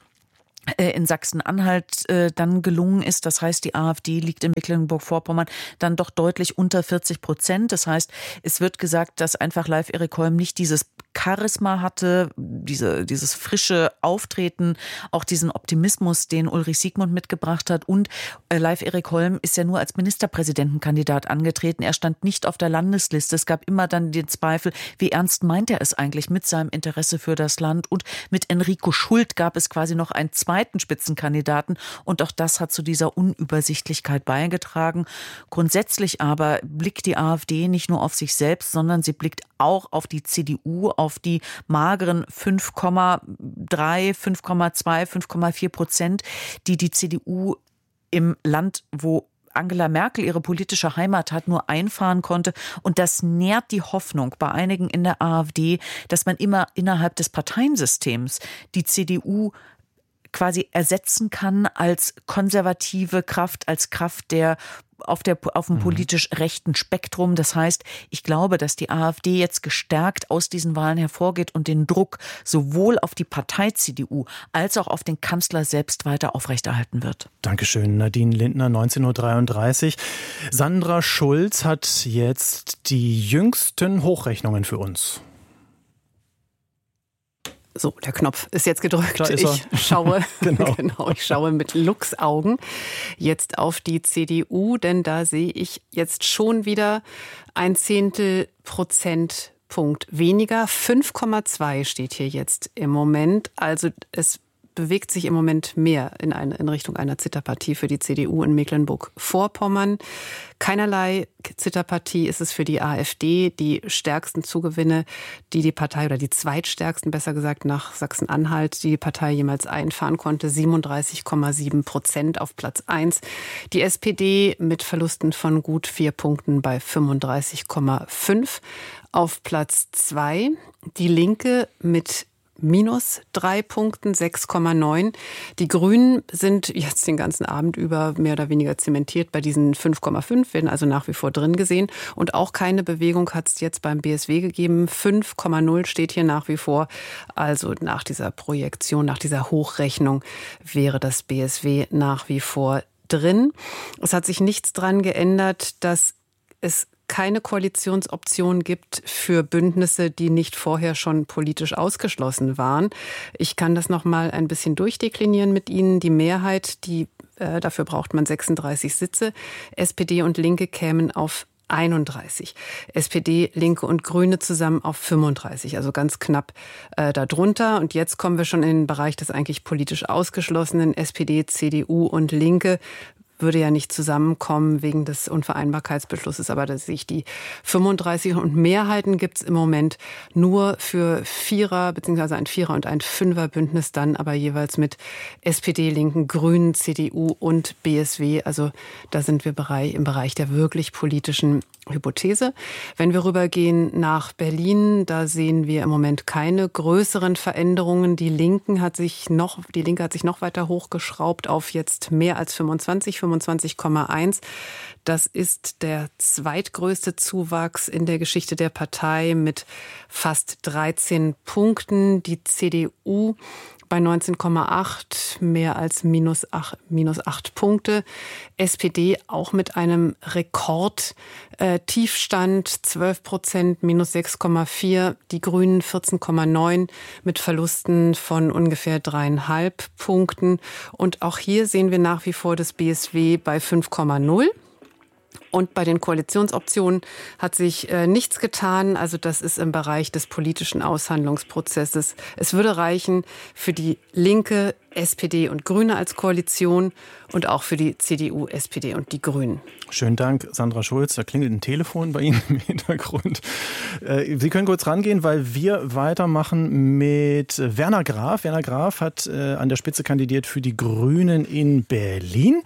in Sachsen-Anhalt äh, dann gelungen ist. Das heißt, die AfD liegt in Mecklenburg-Vorpommern dann doch deutlich unter vierzig Prozent. Das heißt, es wird gesagt, dass einfach Leif Erik Holm nicht dieses Charisma hatte, diese, dieses frische Auftreten, auch diesen Optimismus, den Ulrich Siegmund mitgebracht hat. Und äh, Leif Erik Holm ist ja nur als Ministerpräsidentenkandidat angetreten. Er stand nicht auf der Landesliste. Es gab immer dann den Zweifel, wie ernst meint er es eigentlich mit seinem Interesse für das Land? Und mit Enrico Schult gab es quasi noch einen zweiten Spitzenkandidaten. Und auch das hat zu dieser Unübersichtlichkeit beigetragen. Grundsätzlich aber blickt die AfD nicht nur auf sich selbst, sondern sie blickt auch auf die C D U, auf die mageren fünf Komma drei, fünf Komma zwei, fünf Komma vier Prozent, die die C D U im Land, wo Angela Merkel ihre politische Heimat hat, nur einfahren konnte. Und das nährt die Hoffnung bei einigen in der AfD, dass man immer innerhalb des Parteiensystems die C D U quasi ersetzen kann als konservative Kraft, als Kraft der auf der auf dem politisch rechten Spektrum. Das heißt, ich glaube, dass die AfD jetzt gestärkt aus diesen Wahlen hervorgeht und den Druck sowohl auf die Partei C D U als auch auf den Kanzler selbst weiter aufrechterhalten wird. Dankeschön, Nadine Lindner, neunzehn Uhr dreiunddreißig. Sandra Schulz hat jetzt die jüngsten Hochrechnungen für uns. So, der Knopf ist jetzt gedrückt. Da ist er. Ich schaue, genau. genau, ich schaue mit Luchsaugen jetzt auf die C D U, denn da sehe ich jetzt schon wieder ein Zehntel Prozentpunkt weniger. fünf Komma zwei steht hier jetzt im Moment. Also es bewegt sich im Moment mehr in, eine, in Richtung einer Zitterpartie für die C D U in Mecklenburg-Vorpommern. Keinerlei Zitterpartie ist es für die AfD. Die stärksten Zugewinne, die die Partei, oder die zweitstärksten, besser gesagt, nach Sachsen-Anhalt, die die Partei jemals einfahren konnte, siebenunddreißig Komma sieben Prozent auf Platz eins. Die S P D mit Verlusten von gut vier Punkten bei fünfunddreißig Komma fünf auf Platz zwei. Die Linke mit minus drei Punkten, sechs Komma neun. Die Grünen sind jetzt den ganzen Abend über mehr oder weniger zementiert bei diesen fünf Komma fünf, werden also nach wie vor drin gesehen. Und auch keine Bewegung hat es jetzt beim B S W gegeben. fünf Komma null steht hier nach wie vor. Also nach dieser Projektion, nach dieser Hochrechnung wäre das B S W nach wie vor drin. Es hat sich nichts dran geändert, dass es keine Koalitionsoption gibt für Bündnisse, die nicht vorher schon politisch ausgeschlossen waren. Ich kann das noch mal ein bisschen durchdeklinieren mit Ihnen. Die Mehrheit, die äh, dafür braucht man sechsunddreißig Sitze. S P D und Linke kämen auf einunddreißig. S P D, Linke und Grüne zusammen auf fünfunddreißig, also ganz knapp äh, darunter. Und jetzt kommen wir schon in den Bereich des eigentlich politisch Ausgeschlossenen. S P D, C D U und Linke würde ja nicht zusammenkommen wegen des Unvereinbarkeitsbeschlusses, aber da sehe ich die fünfunddreißig und Mehrheiten gibt es im Moment nur für Vierer, beziehungsweise ein Vierer- und ein Fünfer-Bündnis, dann aber jeweils mit S P D, Linken, Grünen, C D U und B S W. Also da sind wir im Bereich der wirklich politischen Hypothese. Wenn wir rübergehen nach Berlin, da sehen wir im Moment keine größeren Veränderungen. Die Linken hat sich noch, die Linke hat sich noch weiter hochgeschraubt auf jetzt mehr als fünfundzwanzig, fünfundzwanzig Komma eins. Das ist der zweitgrößte Zuwachs in der Geschichte der Partei mit fast dreizehn Punkten. Die C D U bei neunzehn Komma acht, mehr als minus acht, minus acht Punkte. S P D auch mit einem Rekordtiefstand, äh, zwölf Prozent, minus sechs Komma vier. Die Grünen vierzehn Komma neun mit Verlusten von ungefähr dreieinhalb Punkten. Und auch hier sehen wir nach wie vor das B S W bei fünf Komma null. Und bei den Koalitionsoptionen hat sich äh, nichts getan. Also das ist im Bereich des politischen Aushandlungsprozesses. Es würde reichen für die Linke, S P D und Grüne als Koalition und auch für die C D U, S P D und die Grünen. Schönen Dank, Sandra Schulz. Da klingelt ein Telefon bei Ihnen im Hintergrund. Äh, Sie können kurz rangehen, weil wir weitermachen mit Werner Graf. Werner Graf hat äh, an der Spitze kandidiert für die Grünen in Berlin.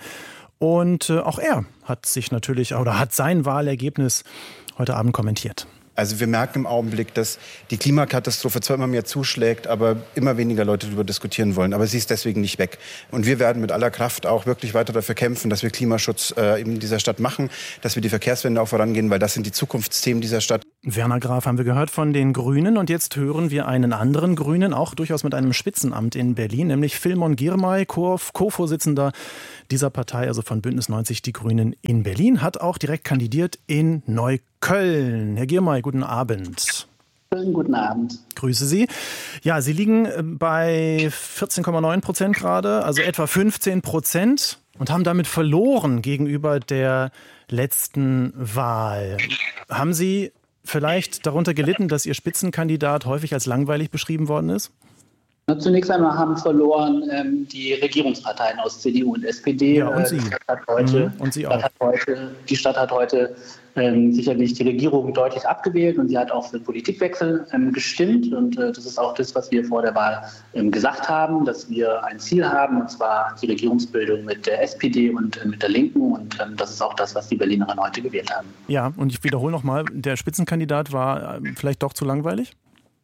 Und äh, auch er hat sich natürlich oder hat sein Wahlergebnis heute Abend kommentiert. Also wir merken im Augenblick, dass die Klimakatastrophe zwar immer mehr zuschlägt, aber immer weniger Leute darüber diskutieren wollen. Aber sie ist deswegen nicht weg. Und wir werden mit aller Kraft auch wirklich weiter dafür kämpfen, dass wir Klimaschutz äh, in dieser Stadt machen, dass wir die Verkehrswende auch vorangehen, weil das sind die Zukunftsthemen dieser Stadt. Werner Graf haben wir gehört von den Grünen. Und jetzt hören wir einen anderen Grünen, auch durchaus mit einem Spitzenamt in Berlin, nämlich Filmon Girmay, Co-Vorsitzender dieser Partei, also von Bündnis neunzig Die Grünen in Berlin, hat auch direkt kandidiert in Neukölln. Herr Girmay, guten Abend. Guten Abend. Grüße Sie. Ja, Sie liegen bei vierzehn Komma neun Prozent gerade, also etwa fünfzehn Prozent und haben damit verloren gegenüber der letzten Wahl. Haben Sie vielleicht darunter gelitten, dass Ihr Spitzenkandidat häufig als langweilig beschrieben worden ist? Zunächst einmal haben verloren ähm, die Regierungsparteien aus C D U und S P D. Ja, und Sie. Die Stadt hat heute, mhm, und Sie Stadt auch. Hat heute, die Stadt hat heute ähm, sicherlich die Regierung deutlich abgewählt und sie hat auch für den Politikwechsel ähm, gestimmt. Und äh, das ist auch das, was wir vor der Wahl ähm, gesagt haben, dass wir ein Ziel haben, und zwar die Regierungsbildung mit der S P D und äh, mit der Linken. Und ähm, das ist auch das, was die Berlinerinnen heute gewählt haben. Ja, und ich wiederhole nochmal, der Spitzenkandidat war äh, vielleicht doch zu langweilig?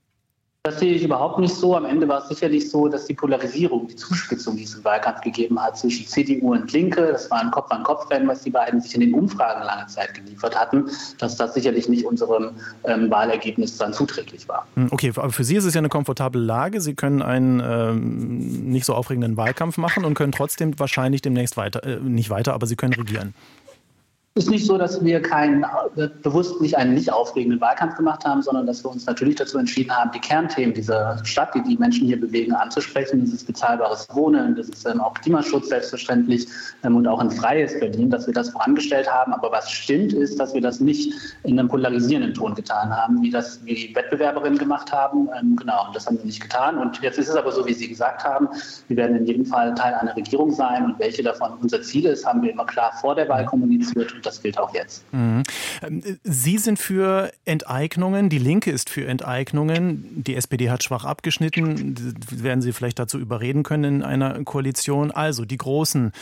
Das sehe ich überhaupt nicht so. Am Ende war es sicherlich so, dass die Polarisierung, die Zuspitzung, die es im Wahlkampf gegeben hat zwischen C D U und Linke, das war ein Kopf-an-Kopf-Rennen, was die beiden sich in den Umfragen lange Zeit geliefert hatten, dass das sicherlich nicht unserem ähm, Wahlergebnis dann zuträglich war. Okay, aber für Sie ist es ja eine komfortable Lage. Sie können einen ähm, nicht so aufregenden Wahlkampf machen und können trotzdem wahrscheinlich demnächst weiter, äh, nicht weiter, aber Sie können regieren. Es ist nicht so, dass wir keinen, bewusst nicht einen nicht aufregenden Wahlkampf gemacht haben, sondern dass wir uns natürlich dazu entschieden haben, die Kernthemen dieser Stadt, die die Menschen hier bewegen, anzusprechen. Das ist bezahlbares Wohnen, das ist ähm, auch Klimaschutz selbstverständlich ähm, und auch ein freies Berlin, dass wir das vorangestellt haben. Aber was stimmt, ist, dass wir das nicht in einem polarisierenden Ton getan haben, wie das wie die Wettbewerberinnen gemacht haben. Ähm, genau, das haben wir nicht getan. Und jetzt ist es aber so, wie Sie gesagt haben, wir werden in jedem Fall Teil einer Regierung sein. Und welche davon unser Ziel ist, haben wir immer klar vor der Wahl kommuniziert. Das gilt auch jetzt. Sie sind für Enteignungen, die Linke ist für Enteignungen, die S P D hat schwach abgeschnitten, werden Sie vielleicht dazu überreden können in einer Koalition. Also die Großen,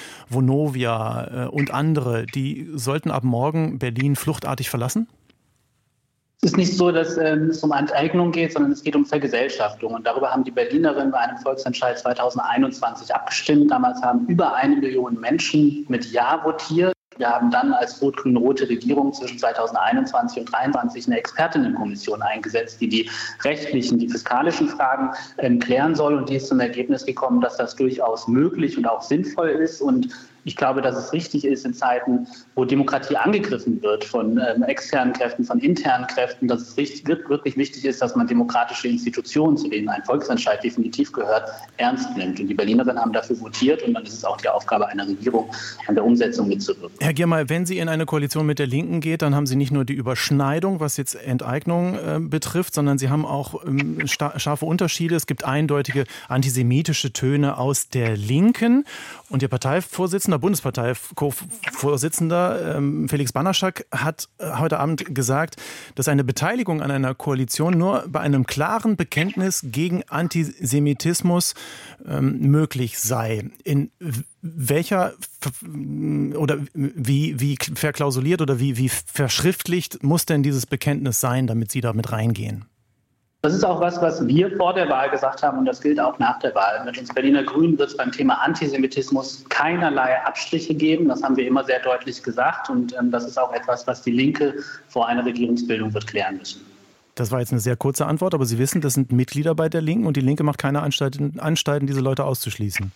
Vonovia und andere, die sollten ab morgen Berlin fluchtartig verlassen? Es ist nicht so, dass ähm, es um Enteignung geht, sondern es geht um Vergesellschaftung. Und darüber haben die Berlinerinnen bei einem Volksentscheid zweitausendeinundzwanzig abgestimmt. Damals haben über eine Million Menschen mit Ja votiert. Wir haben dann als rot-grün-rote Regierung zwischen zweitausendeinundzwanzig und zweitausenddreiundzwanzig eine Expertinnenkommission eingesetzt, die die rechtlichen, die fiskalischen Fragen ähm, klären soll. Und die ist zum Ergebnis gekommen, dass das durchaus möglich und auch sinnvoll ist. Und ich glaube, dass es richtig ist in Zeiten, wo Demokratie angegriffen wird von ähm, externen Kräften, von internen Kräften, dass es richtig, wirklich wichtig ist, dass man demokratische Institutionen, zu denen ein Volksentscheid definitiv gehört, ernst nimmt. Und die Berlinerinnen haben dafür votiert und dann ist es auch die Aufgabe einer Regierung, an der Umsetzung mitzuwirken. Herr Girmay, wenn Sie in eine Koalition mit der Linken geht, dann haben Sie nicht nur die Überschneidung, was jetzt Enteignung äh, betrifft, sondern Sie haben auch ähm, scharfe Unterschiede. Es gibt eindeutige antisemitische Töne aus der Linken. Und Ihr Parteivorsitzender, Bundesparteivorsitzender ähm, Felix Banaschak hat äh, heute Abend gesagt, dass eine Beteiligung an einer Koalition nur bei einem klaren Bekenntnis gegen Antisemitismus ähm, möglich sei. In welcher oder wie, wie verklausuliert oder wie, wie verschriftlicht muss denn dieses Bekenntnis sein, damit Sie da mit reingehen? Das ist auch was, was wir vor der Wahl gesagt haben und das gilt auch nach der Wahl. Mit uns Berliner Grünen wird es beim Thema Antisemitismus keinerlei Abstriche geben. Das haben wir immer sehr deutlich gesagt und ähm, das ist auch etwas, was die Linke vor einer Regierungsbildung wird klären müssen. Das war jetzt eine sehr kurze Antwort, aber Sie wissen, das sind Mitglieder bei der Linken und die Linke macht keine Anstalten, Anstalten diese Leute auszuschließen.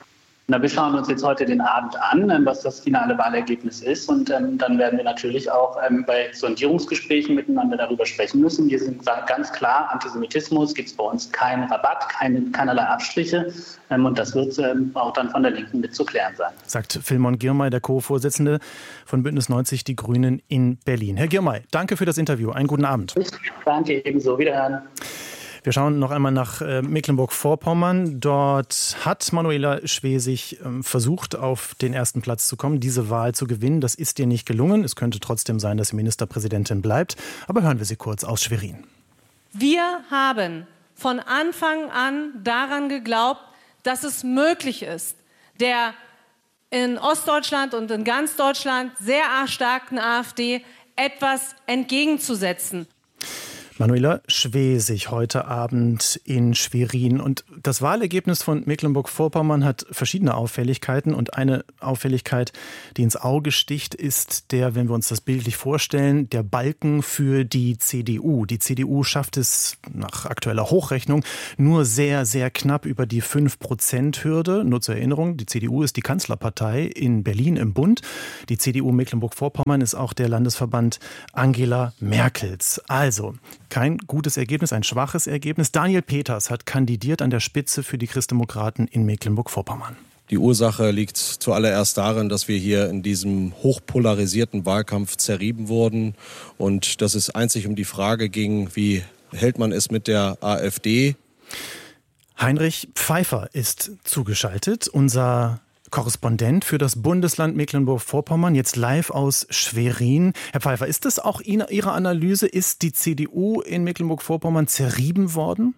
Na, wir schauen uns jetzt heute den Abend an, was das finale Wahlergebnis ist. Und ähm, dann werden wir natürlich auch ähm, bei Sondierungsgesprächen miteinander darüber sprechen müssen. Wir sind ganz klar, Antisemitismus gibt es bei uns keinen Rabatt, keine, keinerlei Abstriche. Ähm, und das wird ähm, auch dann von der Linken mit zu klären sein. Sagt Vilmon Girmay, der Co-Vorsitzende von Bündnis neunzig Die Grünen in Berlin. Herr Girmay, danke für das Interview. Einen guten Abend. Ich danke ebenso. Wiederhören. Wir schauen noch einmal nach äh, Mecklenburg-Vorpommern. Dort hat Manuela Schwesig äh, versucht, auf den ersten Platz zu kommen, diese Wahl zu gewinnen. Das ist ihr nicht gelungen. Es könnte trotzdem sein, dass sie Ministerpräsidentin bleibt. Aber hören wir sie kurz aus Schwerin. Wir haben von Anfang an daran geglaubt, dass es möglich ist, der in Ostdeutschland und in ganz Deutschland sehr starken AfD etwas entgegenzusetzen. Manuela Schwesig heute Abend in Schwerin. Und das Wahlergebnis von Mecklenburg-Vorpommern hat verschiedene Auffälligkeiten. Und eine Auffälligkeit, die ins Auge sticht, ist der, wenn wir uns das bildlich vorstellen, der Balken für die C D U. Die C D U schafft es nach aktueller Hochrechnung nur sehr, sehr knapp über die fünf Prozent Hürde. Nur zur Erinnerung, die C D U ist die Kanzlerpartei in Berlin im Bund. Die C D U Mecklenburg-Vorpommern ist auch der Landesverband Angela Merkels. Also kein gutes Ergebnis, ein schwaches Ergebnis. Daniel Peters hat kandidiert an der Spitze für die Christdemokraten in Mecklenburg-Vorpommern. Die Ursache liegt zuallererst darin, dass wir hier in diesem hochpolarisierten Wahlkampf zerrieben wurden und dass es einzig um die Frage ging, wie hält man es mit der AfD? Heinrich Pfeiffer ist zugeschaltet, unser Korrespondent für das Bundesland Mecklenburg-Vorpommern, jetzt live aus Schwerin. Herr Pfeiffer, ist das auch Ihre Analyse? Ist die C D U in Mecklenburg-Vorpommern zerrieben worden?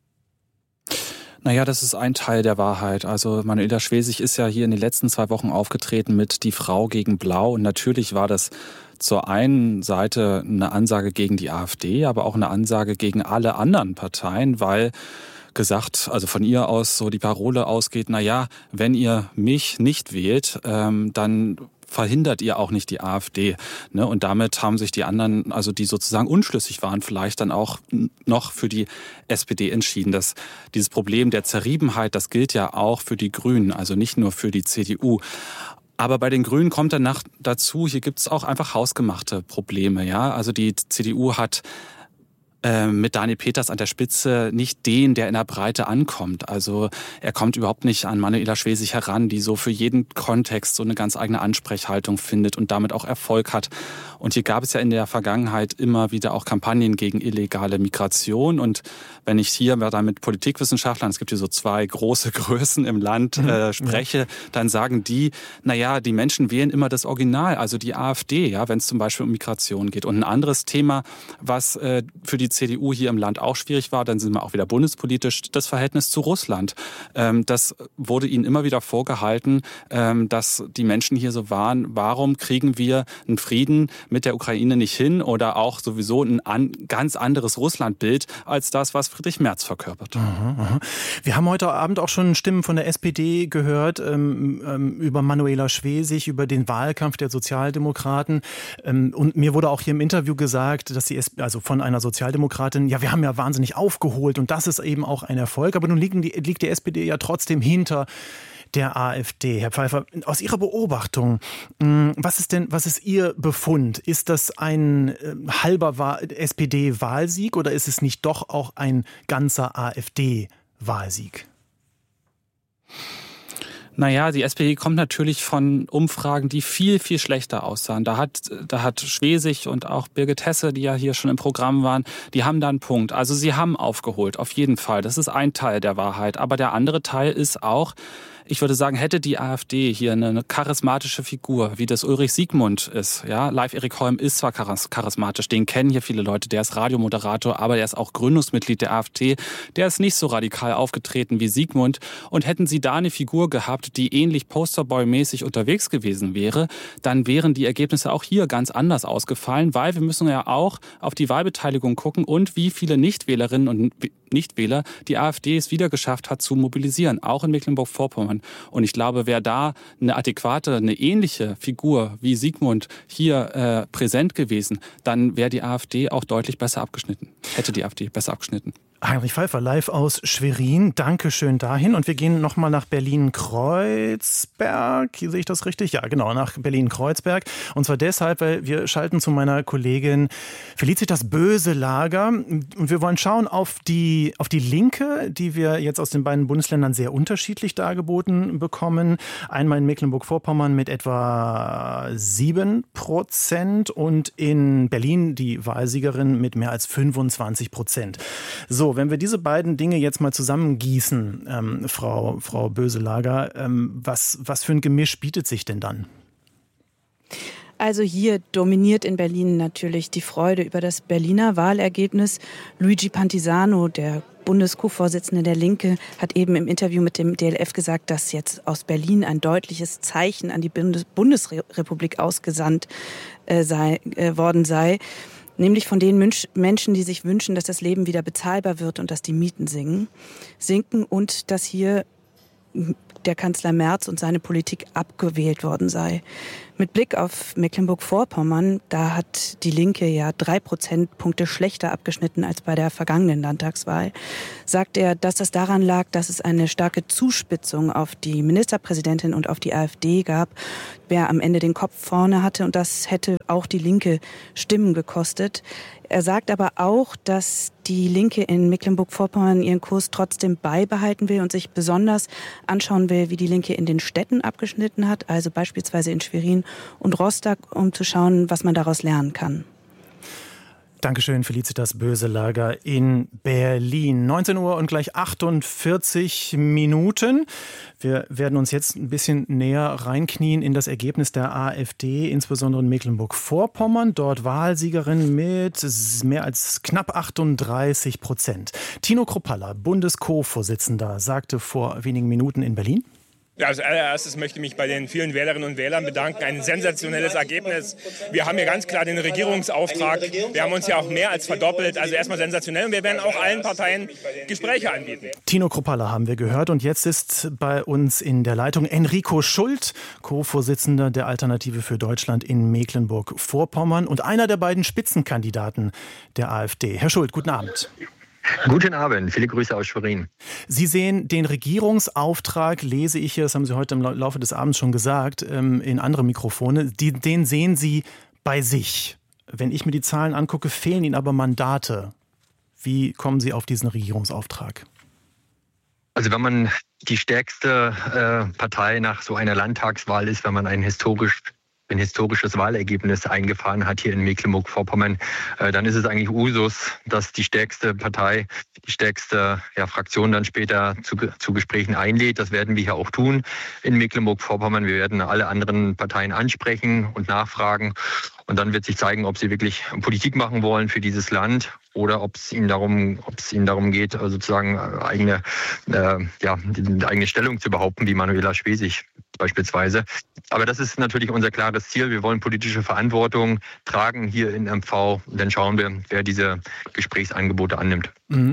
Naja, das ist ein Teil der Wahrheit. Also Manuela Schwesig ist ja hier in den letzten zwei Wochen aufgetreten mit Die Frau gegen Blau. Und natürlich war das zur einen Seite eine Ansage gegen die AfD, aber auch eine Ansage gegen alle anderen Parteien, weil gesagt, also von ihr aus so die Parole ausgeht, na ja, wenn ihr mich nicht wählt, ähm, dann verhindert ihr auch nicht die AfD. Ne? Und damit haben sich die anderen, also die sozusagen unschlüssig waren, vielleicht dann auch noch für die S P D entschieden. Das, dieses Problem der Zerriebenheit, das gilt ja auch für die Grünen, also nicht nur für die C D U. Aber bei den Grünen kommt danach dazu, hier gibt es auch einfach hausgemachte Probleme. Ja, also die C D U hat mit Daniel Peters an der Spitze nicht den, der in der Breite ankommt. Also er kommt überhaupt nicht an Manuela Schwesig heran, die so für jeden Kontext so eine ganz eigene Ansprechhaltung findet und damit auch Erfolg hat. Und hier gab es ja in der Vergangenheit immer wieder auch Kampagnen gegen illegale Migration. Und wenn ich hier dann mit Politikwissenschaftlern, es gibt hier so zwei große Größen im Land, äh, spreche, dann sagen die, naja, die Menschen wählen immer das Original, also die AfD, ja, wenn es zum Beispiel um Migration geht. Und ein anderes Thema, was äh, für die C D U hier im Land auch schwierig war, dann sind wir auch wieder bundespolitisch, das Verhältnis zu Russland. Ähm, das wurde ihnen immer wieder vorgehalten, ähm, dass die Menschen hier so waren, warum kriegen wir einen Frieden mit der Ukraine nicht hin oder auch sowieso ein an, ganz anderes Russlandbild als das, was Friedrich Merz verkörpert. Aha, aha. Wir haben heute Abend auch schon Stimmen von der S P D gehört, ähm, ähm, über Manuela Schwesig, über den Wahlkampf der Sozialdemokraten. Ähm, und mir wurde auch hier im Interview gesagt, dass die S P D, also von einer Sozialdemokratin, ja, wir haben ja wahnsinnig aufgeholt und das ist eben auch ein Erfolg. Aber nun liegen die, liegt die S P D ja trotzdem hinter der AfD. Herr Pfeiffer, aus Ihrer Beobachtung, was ist denn, was ist Ihr Befund? Ist das ein äh, halber S P D-Wahlsieg oder ist es nicht doch auch ein ganzer AfD-Wahlsieg? Naja, die S P D kommt natürlich von Umfragen, die viel, viel schlechter aussahen. Da hat, da hat Schwesig und auch Birgit Hesse, die ja hier schon im Programm waren, die haben da einen Punkt. Also sie haben aufgeholt, auf jeden Fall. Das ist ein Teil der Wahrheit. Aber der andere Teil ist auch, ich würde sagen, hätte die AfD hier eine, eine charismatische Figur, wie das Ulrich Siegmund ist. Ja, Leif Erik Holm ist zwar charismatisch, den kennen hier viele Leute, der ist Radiomoderator, aber der ist auch Gründungsmitglied der AfD. Der ist nicht so radikal aufgetreten wie Siegmund. Und hätten sie da eine Figur gehabt, die ähnlich Posterboy-mäßig unterwegs gewesen wäre, dann wären die Ergebnisse auch hier ganz anders ausgefallen, weil wir müssen ja auch auf die Wahlbeteiligung gucken und wie viele Nichtwählerinnen und Nichtwähler die AfD es wieder geschafft hat zu mobilisieren, auch in Mecklenburg-Vorpommern. Und ich glaube, wäre da eine adäquate, eine ähnliche Figur wie Siegmund hier äh, präsent gewesen, dann wäre die AfD auch deutlich besser abgeschnitten. Hätte die AfD besser abgeschnitten. Heinrich Pfeiffer live aus Schwerin. Dankeschön dahin. Und wir gehen nochmal nach Berlin-Kreuzberg. Hier sehe ich das richtig? Ja, genau, nach Berlin-Kreuzberg. Und zwar deshalb, weil wir schalten zu meiner Kollegin Felicitas Böselager. Und wir wollen schauen auf die, auf die Linke, die wir jetzt aus den beiden Bundesländern sehr unterschiedlich dargeboten bekommen. Einmal in Mecklenburg-Vorpommern mit etwa sieben Prozent und in Berlin die Wahlsiegerin mit mehr als fünfundzwanzig Prozent. So, wenn wir diese beiden Dinge jetzt mal zusammengießen, ähm, Frau, Frau Böselager, ähm, was, was für ein Gemisch bietet sich denn dann? Also hier dominiert in Berlin natürlich die Freude über das Berliner Wahlergebnis. Luigi Pantisano, der Bundes-Co-Vorsitzende der Linke, hat eben im Interview mit dem D L F gesagt, dass jetzt aus Berlin ein deutliches Zeichen an die Bundes- Bundesrepublik ausgesandt äh, sei, äh, worden sei. Nämlich von den Menschen, die sich wünschen, dass das Leben wieder bezahlbar wird und dass die Mieten sinken, sinken und dass hier der Kanzler Merz und seine Politik abgewählt worden sei. Mit Blick auf Mecklenburg-Vorpommern, da hat die Linke ja drei Prozentpunkte schlechter abgeschnitten als bei der vergangenen Landtagswahl, sagt er, dass das daran lag, dass es eine starke Zuspitzung auf die Ministerpräsidentin und auf die AfD gab, wer am Ende den Kopf vorne hatte, und das hätte auch die Linke Stimmen gekostet. Er sagt aber auch, dass die Linke in Mecklenburg-Vorpommern ihren Kurs trotzdem beibehalten will und sich besonders anschauen will, wie die Linke in den Städten abgeschnitten hat, also beispielsweise in Schwerin und Rostock, um zu schauen, was man daraus lernen kann. Dankeschön, Felicitas Böselager in Berlin. neunzehn Uhr und gleich achtundvierzig Minuten. Wir werden uns jetzt ein bisschen näher reinknien in das Ergebnis der AfD, insbesondere in Mecklenburg-Vorpommern. Dort Wahlsiegerin mit mehr als knapp achtunddreißig Prozent. Tino Kruppalla, Bundes-Co-Vorsitzender, sagte vor wenigen Minuten in Berlin: Ja, als allererstes möchte ich mich bei den vielen Wählerinnen und Wählern bedanken. Ein sensationelles Ergebnis. Wir haben hier ganz klar den Regierungsauftrag. Wir haben uns ja auch mehr als verdoppelt. Also erstmal sensationell. Und wir werden auch allen Parteien Gespräche anbieten. Tino Kruppalla haben wir gehört. Und jetzt ist bei uns in der Leitung Enrico Schult, Co-Vorsitzender der Alternative für Deutschland in Mecklenburg-Vorpommern und einer der beiden Spitzenkandidaten der AfD. Herr Schult, guten Abend. Guten Abend, viele Grüße aus Schwerin. Sie sehen den Regierungsauftrag, lese ich hier, das haben Sie heute im Laufe des Abends schon gesagt, in andere Mikrofone, die, den sehen Sie bei sich. Wenn ich mir die Zahlen angucke, fehlen Ihnen aber Mandate. Wie kommen Sie auf diesen Regierungsauftrag? Also wenn man die stärkste äh, Partei nach so einer Landtagswahl ist, wenn man ein historisch ein historisches Wahlergebnis eingefahren hat hier in Mecklenburg-Vorpommern, äh, dann ist es eigentlich Usus, dass die stärkste Partei, die stärkste ja, Fraktion dann später zu, zu Gesprächen einlädt. Das werden wir hier auch tun in Mecklenburg-Vorpommern. Wir werden alle anderen Parteien ansprechen und nachfragen. Und dann wird sich zeigen, ob sie wirklich Politik machen wollen für dieses Land oder ob es ihnen darum, ob es ihnen darum geht, sozusagen eigene, äh, ja, die eigene Stellung zu behaupten, wie Manuela Schwesig beispielsweise. Aber das ist natürlich unser klares Ziel. Wir wollen politische Verantwortung tragen hier in M V. Und dann schauen wir, wer diese Gesprächsangebote annimmt.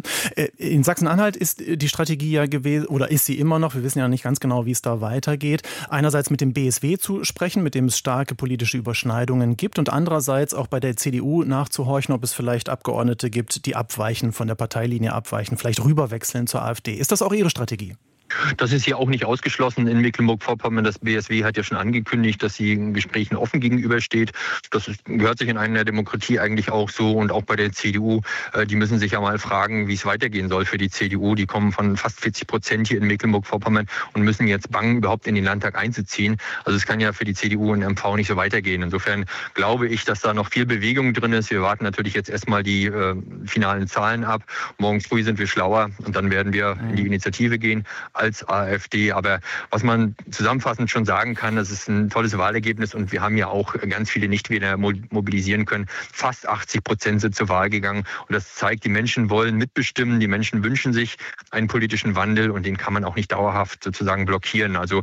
In Sachsen-Anhalt ist die Strategie ja gewesen, oder ist sie immer noch, wir wissen ja nicht ganz genau, wie es da weitergeht, einerseits mit dem B S W zu sprechen, mit dem es starke politische Überschneidungen gibt, und andererseits auch bei der C D U nachzuhorchen, ob es vielleicht Abgeordnete gibt, die abweichen, von der Parteilinie abweichen, vielleicht rüberwechseln zur AfD. Ist das auch Ihre Strategie? Das ist hier auch nicht ausgeschlossen in Mecklenburg-Vorpommern. Das B S W hat ja schon angekündigt, dass sie in Gesprächen offen gegenübersteht. Das ist, gehört sich in einer Demokratie eigentlich auch so. Und auch bei der C D U, äh, die müssen sich ja mal fragen, wie es weitergehen soll für die C D U. Die kommen von fast vierzig Prozent hier in Mecklenburg-Vorpommern und müssen jetzt bangen, überhaupt in den Landtag einzuziehen. Also es kann ja für die C D U und M V nicht so weitergehen. Insofern glaube ich, dass da noch viel Bewegung drin ist. Wir warten natürlich jetzt erstmal die äh, finalen Zahlen ab. Morgen früh sind wir schlauer und dann werden wir in die Initiative gehen als AfD. Aber was man zusammenfassend schon sagen kann, das ist ein tolles Wahlergebnis und wir haben ja auch ganz viele Nichtwähler mobilisieren können. Fast achtzig Prozent sind zur Wahl gegangen und das zeigt, die Menschen wollen mitbestimmen, die Menschen wünschen sich einen politischen Wandel und den kann man auch nicht dauerhaft sozusagen blockieren. Also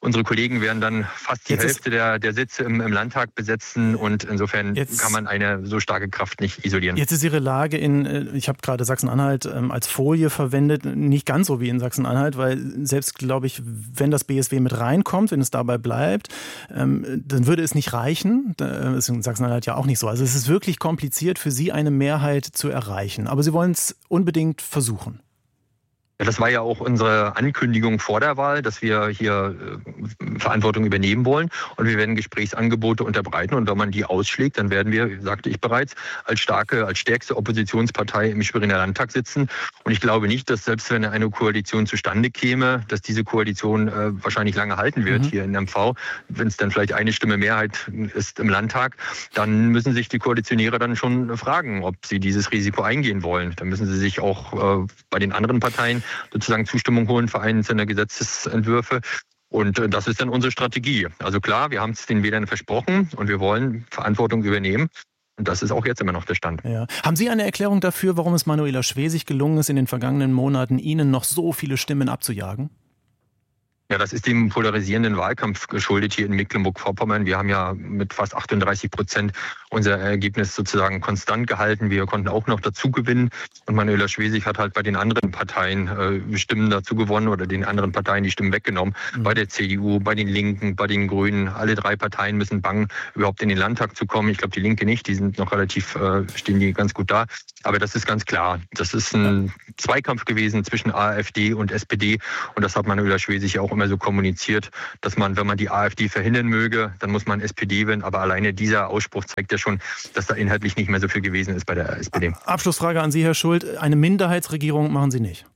Unsere Kollegen werden dann fast die Jetzt Hälfte der, der Sitze im, im Landtag besetzen und insofern Jetzt kann man eine so starke Kraft nicht isolieren. Jetzt ist Ihre Lage in, ich habe gerade Sachsen-Anhalt ähm, als Folie verwendet, nicht ganz so wie in Sachsen-Anhalt, weil selbst, glaube ich, wenn das B S W mit reinkommt, wenn es dabei bleibt, ähm, dann würde es nicht reichen. Das ist in Sachsen-Anhalt ja auch nicht so. Also es ist wirklich kompliziert für Sie, eine Mehrheit zu erreichen. Aber Sie wollen es unbedingt versuchen. Ja, das war ja auch unsere Ankündigung vor der Wahl, dass wir hier äh, Verantwortung übernehmen wollen und wir werden Gesprächsangebote unterbreiten und wenn man die ausschlägt, dann werden wir, sagte ich bereits, als starke, als stärkste Oppositionspartei im Schweriner Landtag sitzen und ich glaube nicht, dass selbst wenn eine Koalition zustande käme, dass diese Koalition äh, wahrscheinlich lange halten wird mhm. hier in M V, wenn es dann vielleicht eine Stimme Mehrheit ist im Landtag, dann müssen sich die Koalitionäre dann schon fragen, ob sie dieses Risiko eingehen wollen. Dann müssen sie sich auch äh, bei den anderen Parteien sozusagen Zustimmung holen für einzelne Gesetzesentwürfe. Und das ist dann unsere Strategie. Also klar, wir haben es den Wählern versprochen und wir wollen Verantwortung übernehmen. Und das ist auch jetzt immer noch der Stand. Ja. Haben Sie eine Erklärung dafür, warum es Manuela Schwesig gelungen ist, in den vergangenen Monaten Ihnen noch so viele Stimmen abzujagen? Ja, das ist dem polarisierenden Wahlkampf geschuldet hier in Mecklenburg-Vorpommern. Wir haben ja mit fast achtunddreißig Prozent unser Ergebnis sozusagen konstant gehalten. Wir konnten auch noch dazu gewinnen. Und Manuela Schwesig hat halt bei den anderen Parteien äh, Stimmen dazu gewonnen oder den anderen Parteien die Stimmen weggenommen. Mhm. Bei der C D U, bei den Linken, bei den Grünen. Alle drei Parteien müssen bangen, überhaupt in den Landtag zu kommen. Ich glaube, die Linke nicht. Die sind noch relativ, äh, stehen die ganz gut da. Aber das ist ganz klar. Das ist ein ja. Zweikampf gewesen zwischen AfD und S P D. Und das hat Manuela Schwesig ja auch immer so kommuniziert, dass man, wenn man die AfD verhindern möge, dann muss man S P D wählen. Aber alleine dieser Ausspruch zeigt ja schon, dass da inhaltlich nicht mehr so viel gewesen ist bei der S P D. Abschlussfrage an Sie, Herr Schult. Eine Minderheitsregierung machen Sie nicht?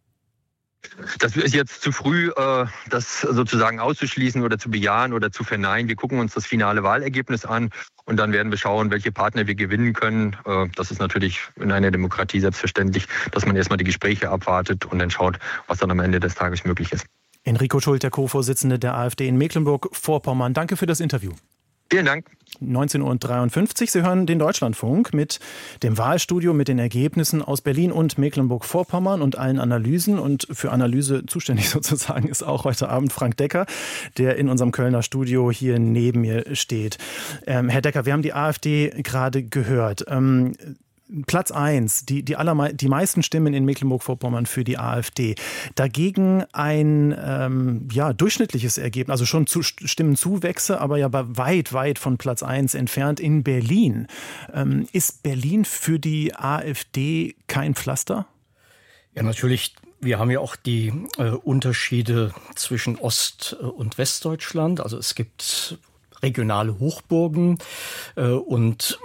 Das ist jetzt zu früh, das sozusagen auszuschließen oder zu bejahen oder zu verneinen. Wir gucken uns das finale Wahlergebnis an und dann werden wir schauen, welche Partner wir gewinnen können. Das ist natürlich in einer Demokratie selbstverständlich, dass man erstmal die Gespräche abwartet und dann schaut, was dann am Ende des Tages möglich ist. Enrico Schult, der Co-Vorsitzende der AfD in Mecklenburg-Vorpommern. Danke für das Interview. Vielen Dank. neunzehn Uhr dreiundfünfzig. Sie hören den Deutschlandfunk mit dem Wahlstudio, mit den Ergebnissen aus Berlin und Mecklenburg-Vorpommern und allen Analysen. Und für Analyse zuständig sozusagen ist auch heute Abend Frank Decker, der in unserem Kölner Studio hier neben mir steht. Ähm, Herr Decker, wir haben die AfD gerade gehört. Ähm, Platz eins, die, die, allermei- die meisten Stimmen in Mecklenburg-Vorpommern für die AfD. Dagegen ein ähm, ja, durchschnittliches Ergebnis, also schon zu, Stimmenzuwächse, aber ja weit, weit von Platz eins entfernt in Berlin. Ähm, ist Berlin für die AfD kein Pflaster? Ja, natürlich. Wir haben ja auch die äh, Unterschiede zwischen Ost- und Westdeutschland. Also es gibt regionale Hochburgen äh, und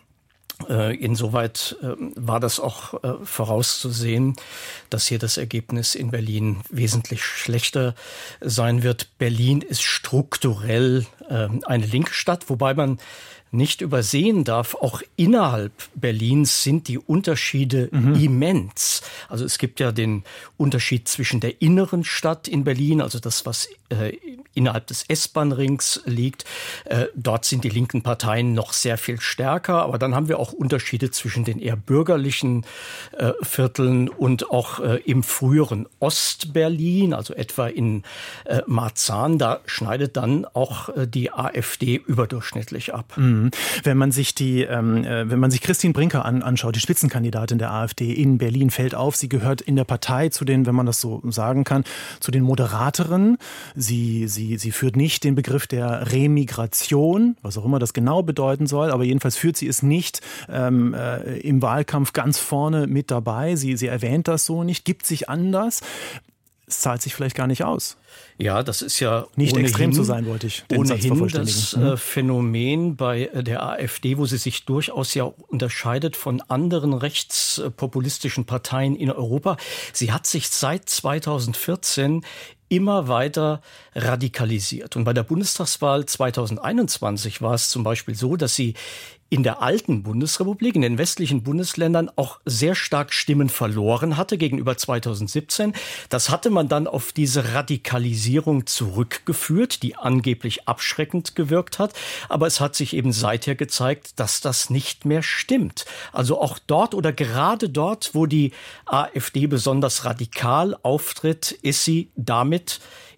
Insoweit war das auch vorauszusehen, dass hier das Ergebnis in Berlin wesentlich schlechter sein wird. Berlin ist strukturell eine linke Stadt, wobei man nicht übersehen darf, auch innerhalb Berlins sind die Unterschiede mhm. immens. Also es gibt ja den Unterschied zwischen der inneren Stadt in Berlin, also das, was äh, innerhalb des S-Bahn-Rings liegt. Äh, dort sind die linken Parteien noch sehr viel stärker. Aber dann haben wir auch Unterschiede zwischen den eher bürgerlichen äh, Vierteln und auch äh, im früheren Ostberlin, also etwa in äh, Marzahn. Da schneidet dann auch äh, die AfD überdurchschnittlich ab. Mhm. Wenn man sich die, ähm, wenn man sich Christine Brinker an, anschaut, die Spitzenkandidatin der AfD in Berlin, fällt auf, sie gehört in der Partei zu den, wenn man das so sagen kann, zu den Moderateren. Sie, sie, sie führt nicht den Begriff der Remigration, was auch immer das genau bedeuten soll, aber jedenfalls führt sie es nicht ähm, äh, im Wahlkampf ganz vorne mit dabei. Sie, sie erwähnt das so nicht, gibt sich anders. Es zahlt sich vielleicht gar nicht aus. Ja, das ist ja nicht ohnehin, extrem zu sein, wollte ich den ohnehin Satz vervollständigen. Das äh, Phänomen bei der AfD, wo sie sich durchaus ja unterscheidet von anderen rechtspopulistischen Parteien in Europa. Sie hat sich seit zweitausendvierzehn immer weiter radikalisiert. Und bei der Bundestagswahl zweitausendeinundzwanzig war es zum Beispiel so, dass sie in der alten Bundesrepublik, in den westlichen Bundesländern auch sehr stark Stimmen verloren hatte gegenüber zweitausendsiebzehn. Das hatte man dann auf diese Radikalisierung zurückgeführt, die angeblich abschreckend gewirkt hat. Aber es hat sich eben seither gezeigt, dass das nicht mehr stimmt. Also auch dort oder gerade dort, wo die AfD besonders radikal auftritt, ist sie damit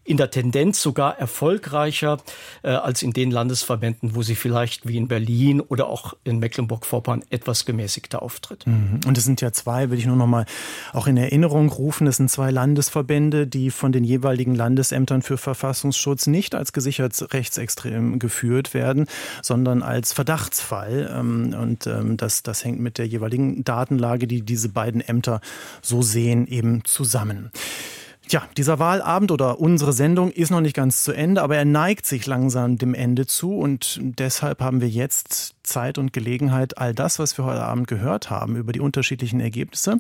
in der Tendenz sogar erfolgreicher äh, als in den Landesverbänden, wo sie vielleicht wie in Berlin oder auch in Mecklenburg-Vorpommern etwas gemäßigter auftritt. Und es sind ja zwei, will ich nur noch mal auch in Erinnerung rufen, es sind zwei Landesverbände, die von den jeweiligen Landesämtern für Verfassungsschutz nicht als gesichert rechtsextrem geführt werden, sondern als Verdachtsfall. Und das, das hängt mit der jeweiligen Datenlage, die diese beiden Ämter so sehen, eben zusammen. Tja, dieser Wahlabend oder unsere Sendung ist noch nicht ganz zu Ende, aber er neigt sich langsam dem Ende zu und deshalb haben wir jetzt Zeit und Gelegenheit, all das, was wir heute Abend gehört haben, über die unterschiedlichen Ergebnisse,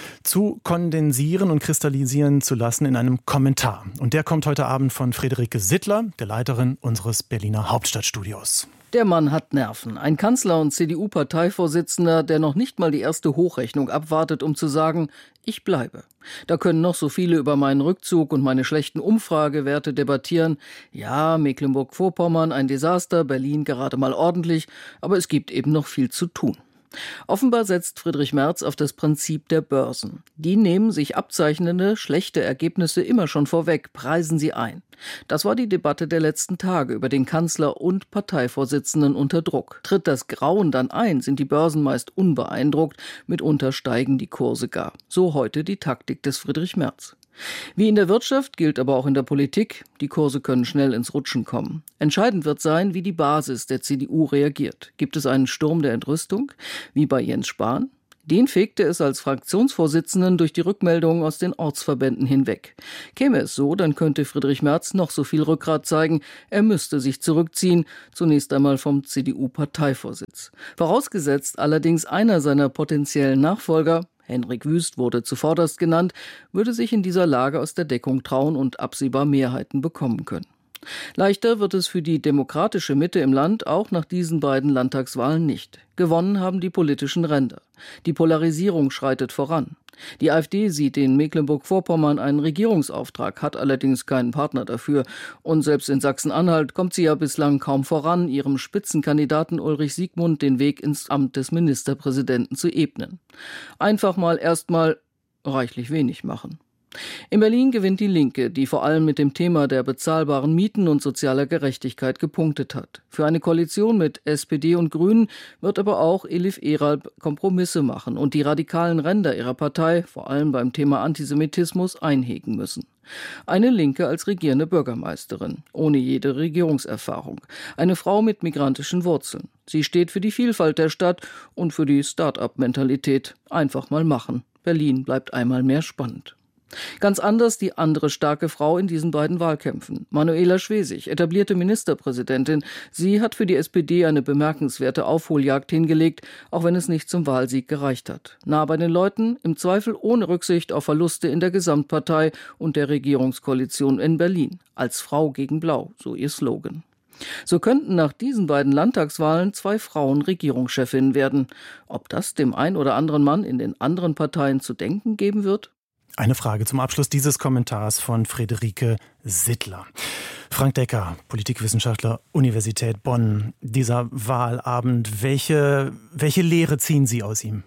zu kondensieren und kristallisieren zu lassen in einem Kommentar. Und der kommt heute Abend von Friederike Sittler, der Leiterin unseres Berliner Hauptstadtstudios. Der Mann hat Nerven. Ein Kanzler und C D U-Parteivorsitzender, der noch nicht mal die erste Hochrechnung abwartet, um zu sagen, ich bleibe. Da können noch so viele über meinen Rückzug und meine schlechten Umfragewerte debattieren. Ja, Mecklenburg-Vorpommern ein Desaster, Berlin gerade mal ordentlich, aber es gibt eben noch viel zu tun. Offenbar setzt Friedrich Merz auf das Prinzip der Börsen. Die nehmen sich abzeichnende, schlechte Ergebnisse immer schon vorweg, preisen sie ein. Das war die Debatte der letzten Tage über den Kanzler und Parteivorsitzenden unter Druck. Tritt das Grauen dann ein, sind die Börsen meist unbeeindruckt, mitunter steigen die Kurse gar. So heute die Taktik des Friedrich Merz. Wie in der Wirtschaft gilt aber auch in der Politik, die Kurse können schnell ins Rutschen kommen. Entscheidend wird sein, wie die Basis der C D U reagiert. Gibt es einen Sturm der Entrüstung, wie bei Jens Spahn? Den fegte es als Fraktionsvorsitzenden durch die Rückmeldungen aus den Ortsverbänden hinweg. Käme es so, dann könnte Friedrich Merz noch so viel Rückgrat zeigen, er müsste sich zurückziehen, zunächst einmal vom C D U-Parteivorsitz. Vorausgesetzt allerdings einer seiner potenziellen Nachfolger, Henrik Wüst wurde zuvorderst genannt, würde sich in dieser Lage aus der Deckung trauen und absehbar Mehrheiten bekommen können. Leichter wird es für die demokratische Mitte im Land auch nach diesen beiden Landtagswahlen nicht. Gewonnen haben die politischen Ränder. Die Polarisierung schreitet voran. Die AfD sieht in Mecklenburg-Vorpommern einen Regierungsauftrag, hat allerdings keinen Partner dafür. Und selbst in Sachsen-Anhalt kommt sie ja bislang kaum voran, ihrem Spitzenkandidaten Ulrich Siegmund den Weg ins Amt des Ministerpräsidenten zu ebnen. Einfach mal erstmal reichlich wenig machen. In Berlin gewinnt die Linke, die vor allem mit dem Thema der bezahlbaren Mieten und sozialer Gerechtigkeit gepunktet hat. Für eine Koalition mit S P D und Grünen wird aber auch Elif Eralp Kompromisse machen und die radikalen Ränder ihrer Partei, vor allem beim Thema Antisemitismus, einhegen müssen. Eine Linke als regierende Bürgermeisterin, ohne jede Regierungserfahrung. Eine Frau mit migrantischen Wurzeln. Sie steht für die Vielfalt der Stadt und für die Start-up-Mentalität. Einfach mal machen. Berlin bleibt einmal mehr spannend. Ganz anders die andere starke Frau in diesen beiden Wahlkämpfen. Manuela Schwesig, etablierte Ministerpräsidentin. Sie hat für die S P D eine bemerkenswerte Aufholjagd hingelegt, auch wenn es nicht zum Wahlsieg gereicht hat. Nah bei den Leuten, im Zweifel ohne Rücksicht auf Verluste in der Gesamtpartei und der Regierungskoalition in Berlin. Als Frau gegen Blau, so ihr Slogan. So könnten nach diesen beiden Landtagswahlen zwei Frauen Regierungschefinnen werden. Ob das dem ein oder anderen Mann in den anderen Parteien zu denken geben wird? Eine Frage zum Abschluss dieses Kommentars von Friederike Sittler. Frank Decker, Politikwissenschaftler, Universität Bonn. Dieser Wahlabend, welche, welche Lehre ziehen Sie aus ihm?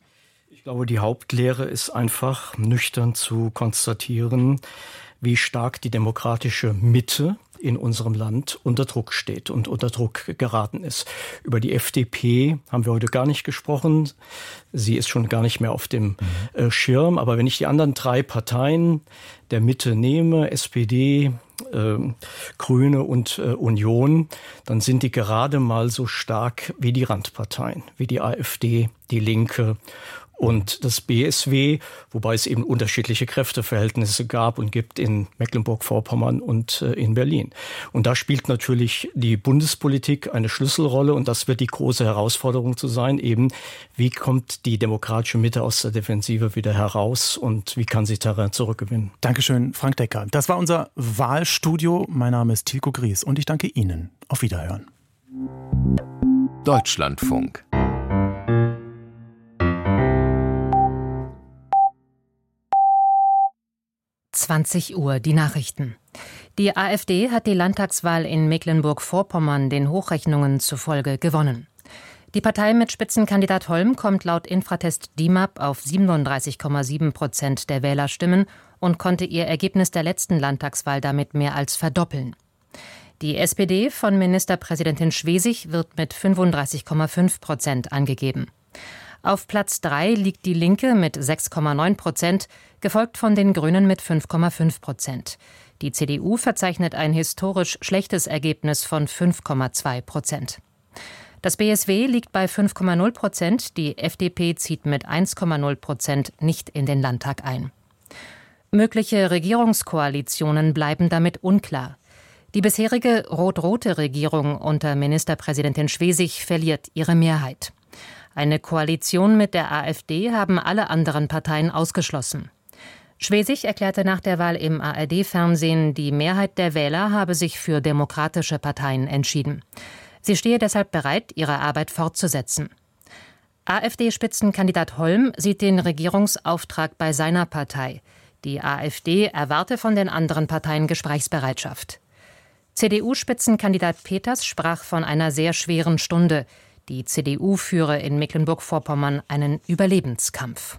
Ich glaube, die Hauptlehre ist einfach nüchtern zu konstatieren, wie stark die demokratische Mitte in unserem Land unter Druck steht und unter Druck geraten ist. Über die F D P haben wir heute gar nicht gesprochen. Sie ist schon gar nicht mehr auf dem äh, Schirm. Aber wenn ich die anderen drei Parteien der Mitte nehme, S P D, äh, Grüne und äh, Union, dann sind die gerade mal so stark wie die Randparteien, wie die AfD, die Linke und das B S W, wobei es eben unterschiedliche Kräfteverhältnisse gab und gibt in Mecklenburg-Vorpommern und äh, in Berlin. Und da spielt natürlich die Bundespolitik eine Schlüsselrolle und das wird die große Herausforderung zu sein, eben wie kommt die demokratische Mitte aus der Defensive wieder heraus und wie kann sie Terrain zurückgewinnen. Dankeschön, Frank Decker. Das war unser Wahlstudio. Mein Name ist Tilko Gries und ich danke Ihnen. Auf Wiederhören. Deutschlandfunk. zwanzig Uhr, die Nachrichten. Die AfD hat die Landtagswahl in Mecklenburg-Vorpommern den Hochrechnungen zufolge gewonnen. Die Partei mit Spitzenkandidat Holm kommt laut Infratest D I M A P auf siebenunddreißig Komma sieben Prozent der Wählerstimmen und konnte ihr Ergebnis der letzten Landtagswahl damit mehr als verdoppeln. Die S P D von Ministerpräsidentin Schwesig wird mit fünfunddreißig Komma fünf Prozent angegeben. Auf Platz drei liegt die Linke mit sechs Komma neun Prozent, gefolgt von den Grünen mit fünf Komma fünf Prozent. Die C D U verzeichnet ein historisch schlechtes Ergebnis von fünf Komma zwei Prozent. Das B S W liegt bei fünf Komma null Prozent, die F D P zieht mit eins Komma null Prozent nicht in den Landtag ein. Mögliche Regierungskoalitionen bleiben damit unklar. Die bisherige rot-rote Regierung unter Ministerpräsidentin Schwesig verliert ihre Mehrheit. Eine Koalition mit der AfD haben alle anderen Parteien ausgeschlossen. Schwesig erklärte nach der Wahl im A R D-Fernsehen, die Mehrheit der Wähler habe sich für demokratische Parteien entschieden. Sie stehe deshalb bereit, ihre Arbeit fortzusetzen. AfD-Spitzenkandidat Holm sieht den Regierungsauftrag bei seiner Partei. Die AfD erwarte von den anderen Parteien Gesprächsbereitschaft. C D U-Spitzenkandidat Peters sprach von einer sehr schweren Stunde. Die C D U führe in Mecklenburg-Vorpommern einen Überlebenskampf.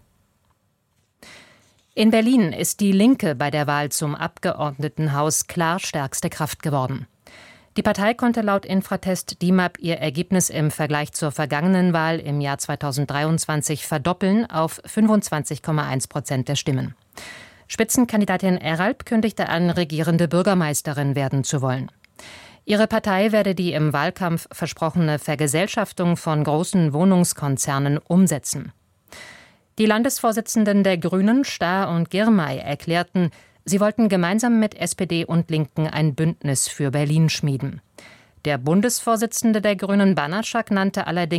In Berlin ist die Linke bei der Wahl zum Abgeordnetenhaus klar stärkste Kraft geworden. Die Partei konnte laut Infratest D I M A P ihr Ergebnis im Vergleich zur vergangenen Wahl im Jahr zweitausenddreiundzwanzig verdoppeln auf fünfundzwanzig Komma eins Prozent der Stimmen. Spitzenkandidatin Eralp kündigte an, regierende Bürgermeisterin werden zu wollen. Ihre Partei werde die im Wahlkampf versprochene Vergesellschaftung von großen Wohnungskonzernen umsetzen. Die Landesvorsitzenden der Grünen, Stahr und Girmay, erklärten, sie wollten gemeinsam mit S P D und Linken ein Bündnis für Berlin schmieden. Der Bundesvorsitzende der Grünen, Banaszak, nannte allerdings